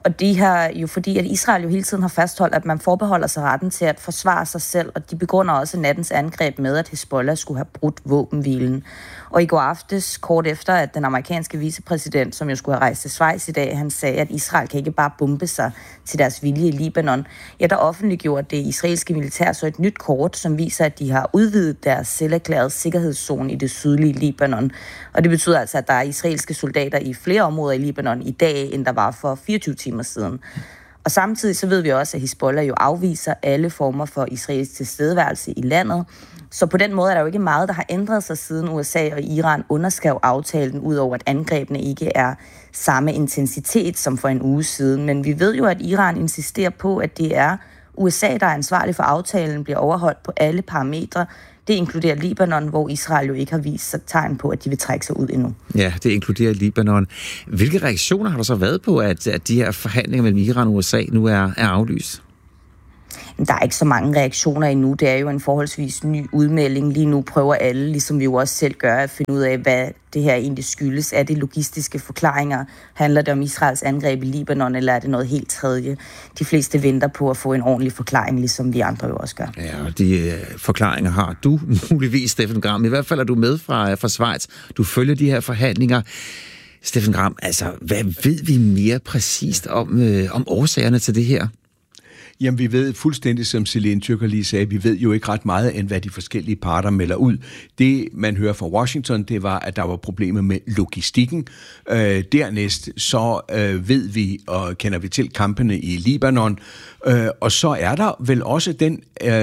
Og det her jo fordi, at Israel jo hele tiden har fastholdt, at man forbeholder sig retten til at forsvare sig selv, og de begrunder også nattens angreb med, at Hezbollah skulle have brudt våbenhvilen. Og i går aftes, kort efter, at den amerikanske vicepræsident, som jo skulle have rejst til Schweiz i dag, han sagde, at Israel kan ikke bare bombe sig til deres vilje i Libanon. Ja, der offentliggjorde det israelske militær så et nyt kort, som viser, at de har udvidet deres selverklærede sikkerhedszone i det sydlige Libanon. Og det betyder altså, at der er israelske soldater i flere områder i Libanon i dag, end der var for 24 timer siden. Og samtidig så ved vi også, at Hezbollah jo afviser alle former for israelsk tilstedeværelse i landet. Så på den måde er der jo ikke meget, der har ændret sig siden USA og Iran underskrev aftalen, udover at angrebene ikke er samme intensitet som for en uge siden. Men vi ved jo, at Iran insisterer på, at det er USA, der er ansvarlig for aftalen, bliver overholdt på alle parametre. Det inkluderer Libanon, hvor Israel jo ikke har vist sig tegn på, at de vil trække sig ud endnu. Ja, det inkluderer Libanon. Hvilke reaktioner har der så været på, at de her forhandlinger mellem Iran og USA nu er aflyst? Der er ikke så mange reaktioner endnu. Det er jo en forholdsvis ny udmelding. Lige nu prøver alle, ligesom vi jo også selv gør, at finde ud af, hvad det her egentlig skyldes. Er det logistiske forklaringer? Handler det om Israels angreb i Libanon, eller er det noget helt tredje? De fleste venter på at få en ordentlig forklaring, ligesom vi andre jo også gør. Ja, og de forklaringer har du muligvis, Steffen Gram. I hvert fald er du med fra Schweiz. Du følger de her forhandlinger. Steffen Gram, altså, hvad ved vi mere præcist om årsagerne til det her? Jamen, vi ved fuldstændig, som Celine Tyrker lige sagde, vi ved jo ikke ret meget, end hvad de forskellige parter melder ud. Det, man hører fra Washington, det var, at der var problemer med logistikken. Dernæst så ved vi og kender vi til kampene i Libanon. Og så er der vel også den,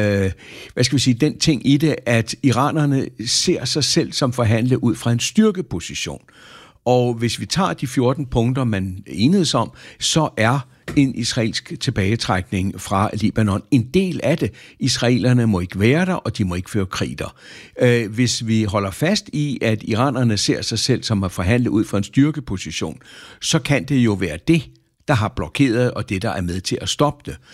den ting i det, at iranerne ser sig selv som forhandle ud fra en styrkeposition. Og hvis vi tager de 14 punkter, man enedes om, så er en israelsk tilbagetrækning fra Libanon en del af det. Israelerne må ikke være der, og de må ikke føre krig der. Hvis vi holder fast i, at iranerne ser sig selv som at forhandle ud fra en styrkeposition, så kan det jo være det, der har blokeret, og det, der er med til at stoppe det.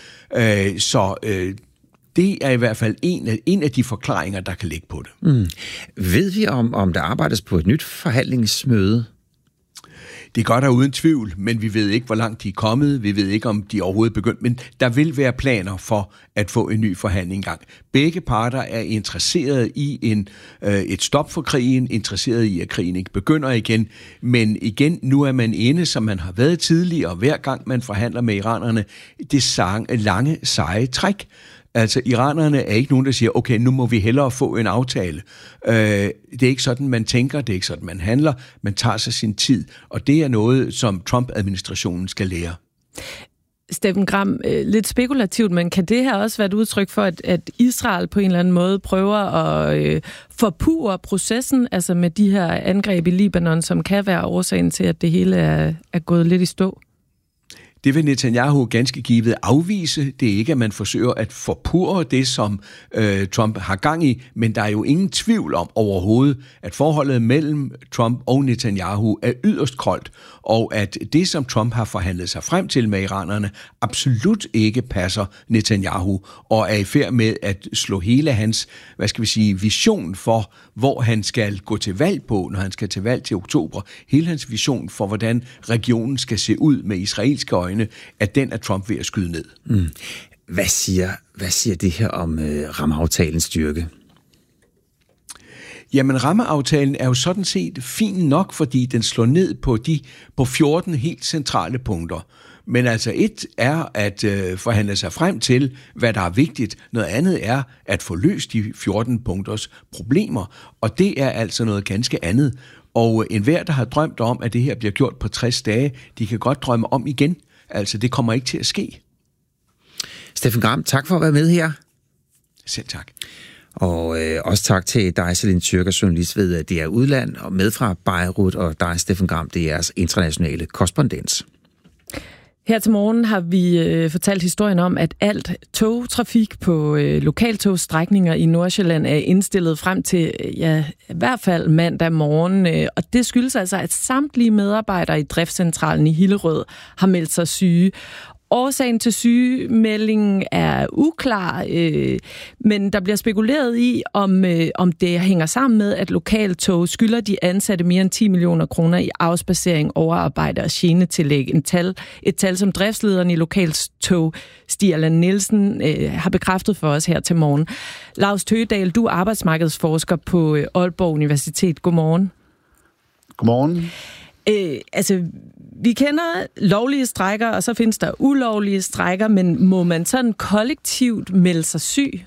Det er i hvert fald en af de forklaringer, der kan ligge på det. Ved vi, om der arbejdes på et nyt forhandlingsmøde? Det gør der uden tvivl, men vi ved ikke, hvor langt de er kommet. Vi ved ikke, om de overhovedet er begyndt. Men der vil være planer for at få en ny forhandling i gang. Begge parter er interesseret i et stop for krigen, interesseret i, at krigen ikke begynder igen. Men igen, nu er man inde, som man har været tidligere, hver gang man forhandler med iranerne, det lange, seje træk. Altså, iranerne er ikke nogen, der siger, okay, nu må vi hellere få en aftale. Det er ikke sådan, man tænker, det er ikke sådan, man handler. Man tager sig sin tid, og det er noget, som Trump-administrationen skal lære. Steffen Gram, lidt spekulativt, men kan det her også være et udtryk for, at Israel på en eller anden måde prøver at forpurre processen, altså med de her angreb i Libanon, som kan være årsagen til, at det hele er gået lidt i stå? Det vil Netanyahu ganske givet afvise. Det er ikke, at man forsøger at forpurre det, som Trump har gang i, men der er jo ingen tvivl om overhovedet, at forholdet mellem Trump og Netanyahu er yderst koldt, og at det, som Trump har forhandlet sig frem til med iranerne, absolut ikke passer Netanyahu, og er i færd med at slå hele hans, vision for, hvor han skal gå til valg på, når han skal til valg til oktober. Hele hans vision for, hvordan regionen skal se ud med israelske øjne, at den er Trump ved at skyde ned. Hvad siger det her om rammeaftalens styrke? Jamen, rammeaftalen er jo sådan set fin nok, fordi den slår ned på 14 helt centrale punkter. Men altså et er at forhandle sig frem til, hvad der er vigtigt. Noget andet er at få løst de 14 punkters problemer, og det er altså noget ganske andet. Og enhver, der har drømt om, at det her bliver gjort på 60 dage, de kan godt drømme om igen. Altså, det kommer ikke til at ske. Steffen Gram, tak for at være med her. Selv tak. Og også tak til dig, Celine Tyrker, journalist ved DR Udland, og med fra Beirut, og dig, Steffen Gram, DR's internationale korrespondent. Her til morgen har vi fortalt historien om, at alt togtrafik på lokaltogstrækninger i Nordsjælland er indstillet frem til i hvert fald mandag morgen. Og det skyldes altså, at samtlige medarbejdere i driftscentralen i Hillerød har meldt sig syge. Årsagen til sygemeldingen er uklar, men der bliver spekuleret i, om det hænger sammen med, at Lokaltog skylder de ansatte mere end 10 millioner kroner i afspacering, overarbejde og genetillæg. Et tal, som driftslederen i Lokaltog, Stig Allan Nielsen, har bekræftet for os her til morgen. Laus Tøgedal, du er arbejdsmarkedsforsker på Aalborg Universitet. Godmorgen. Godmorgen. Vi kender lovlige strejker, og så findes der ulovlige strejker, men må man sådan kollektivt melde sig syg?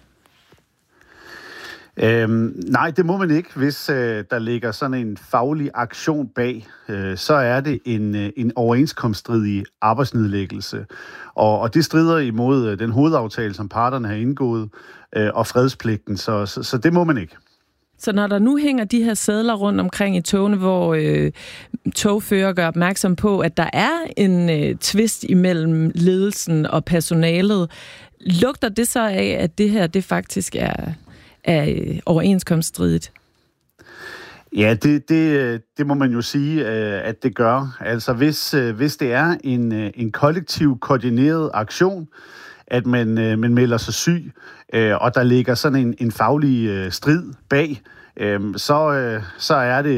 Nej, det må man ikke, hvis der ligger sådan en faglig aktion bag. Så er det en overenskomststridig arbejdsnedlæggelse. Og det strider imod den hovedaftale, som parterne har indgået, og fredspligten, så det må man ikke. Så når der nu hænger de her sedler rundt omkring i togene, hvor togfører gør opmærksom på, at der er en tvist imellem ledelsen og personalet, lugter det så af, at det her det faktisk er overenskomststridigt? Ja, det må man jo sige, at det gør. Altså hvis det er en kollektiv koordineret aktion, at man melder sig syg, og der ligger sådan en faglig strid bag, så er det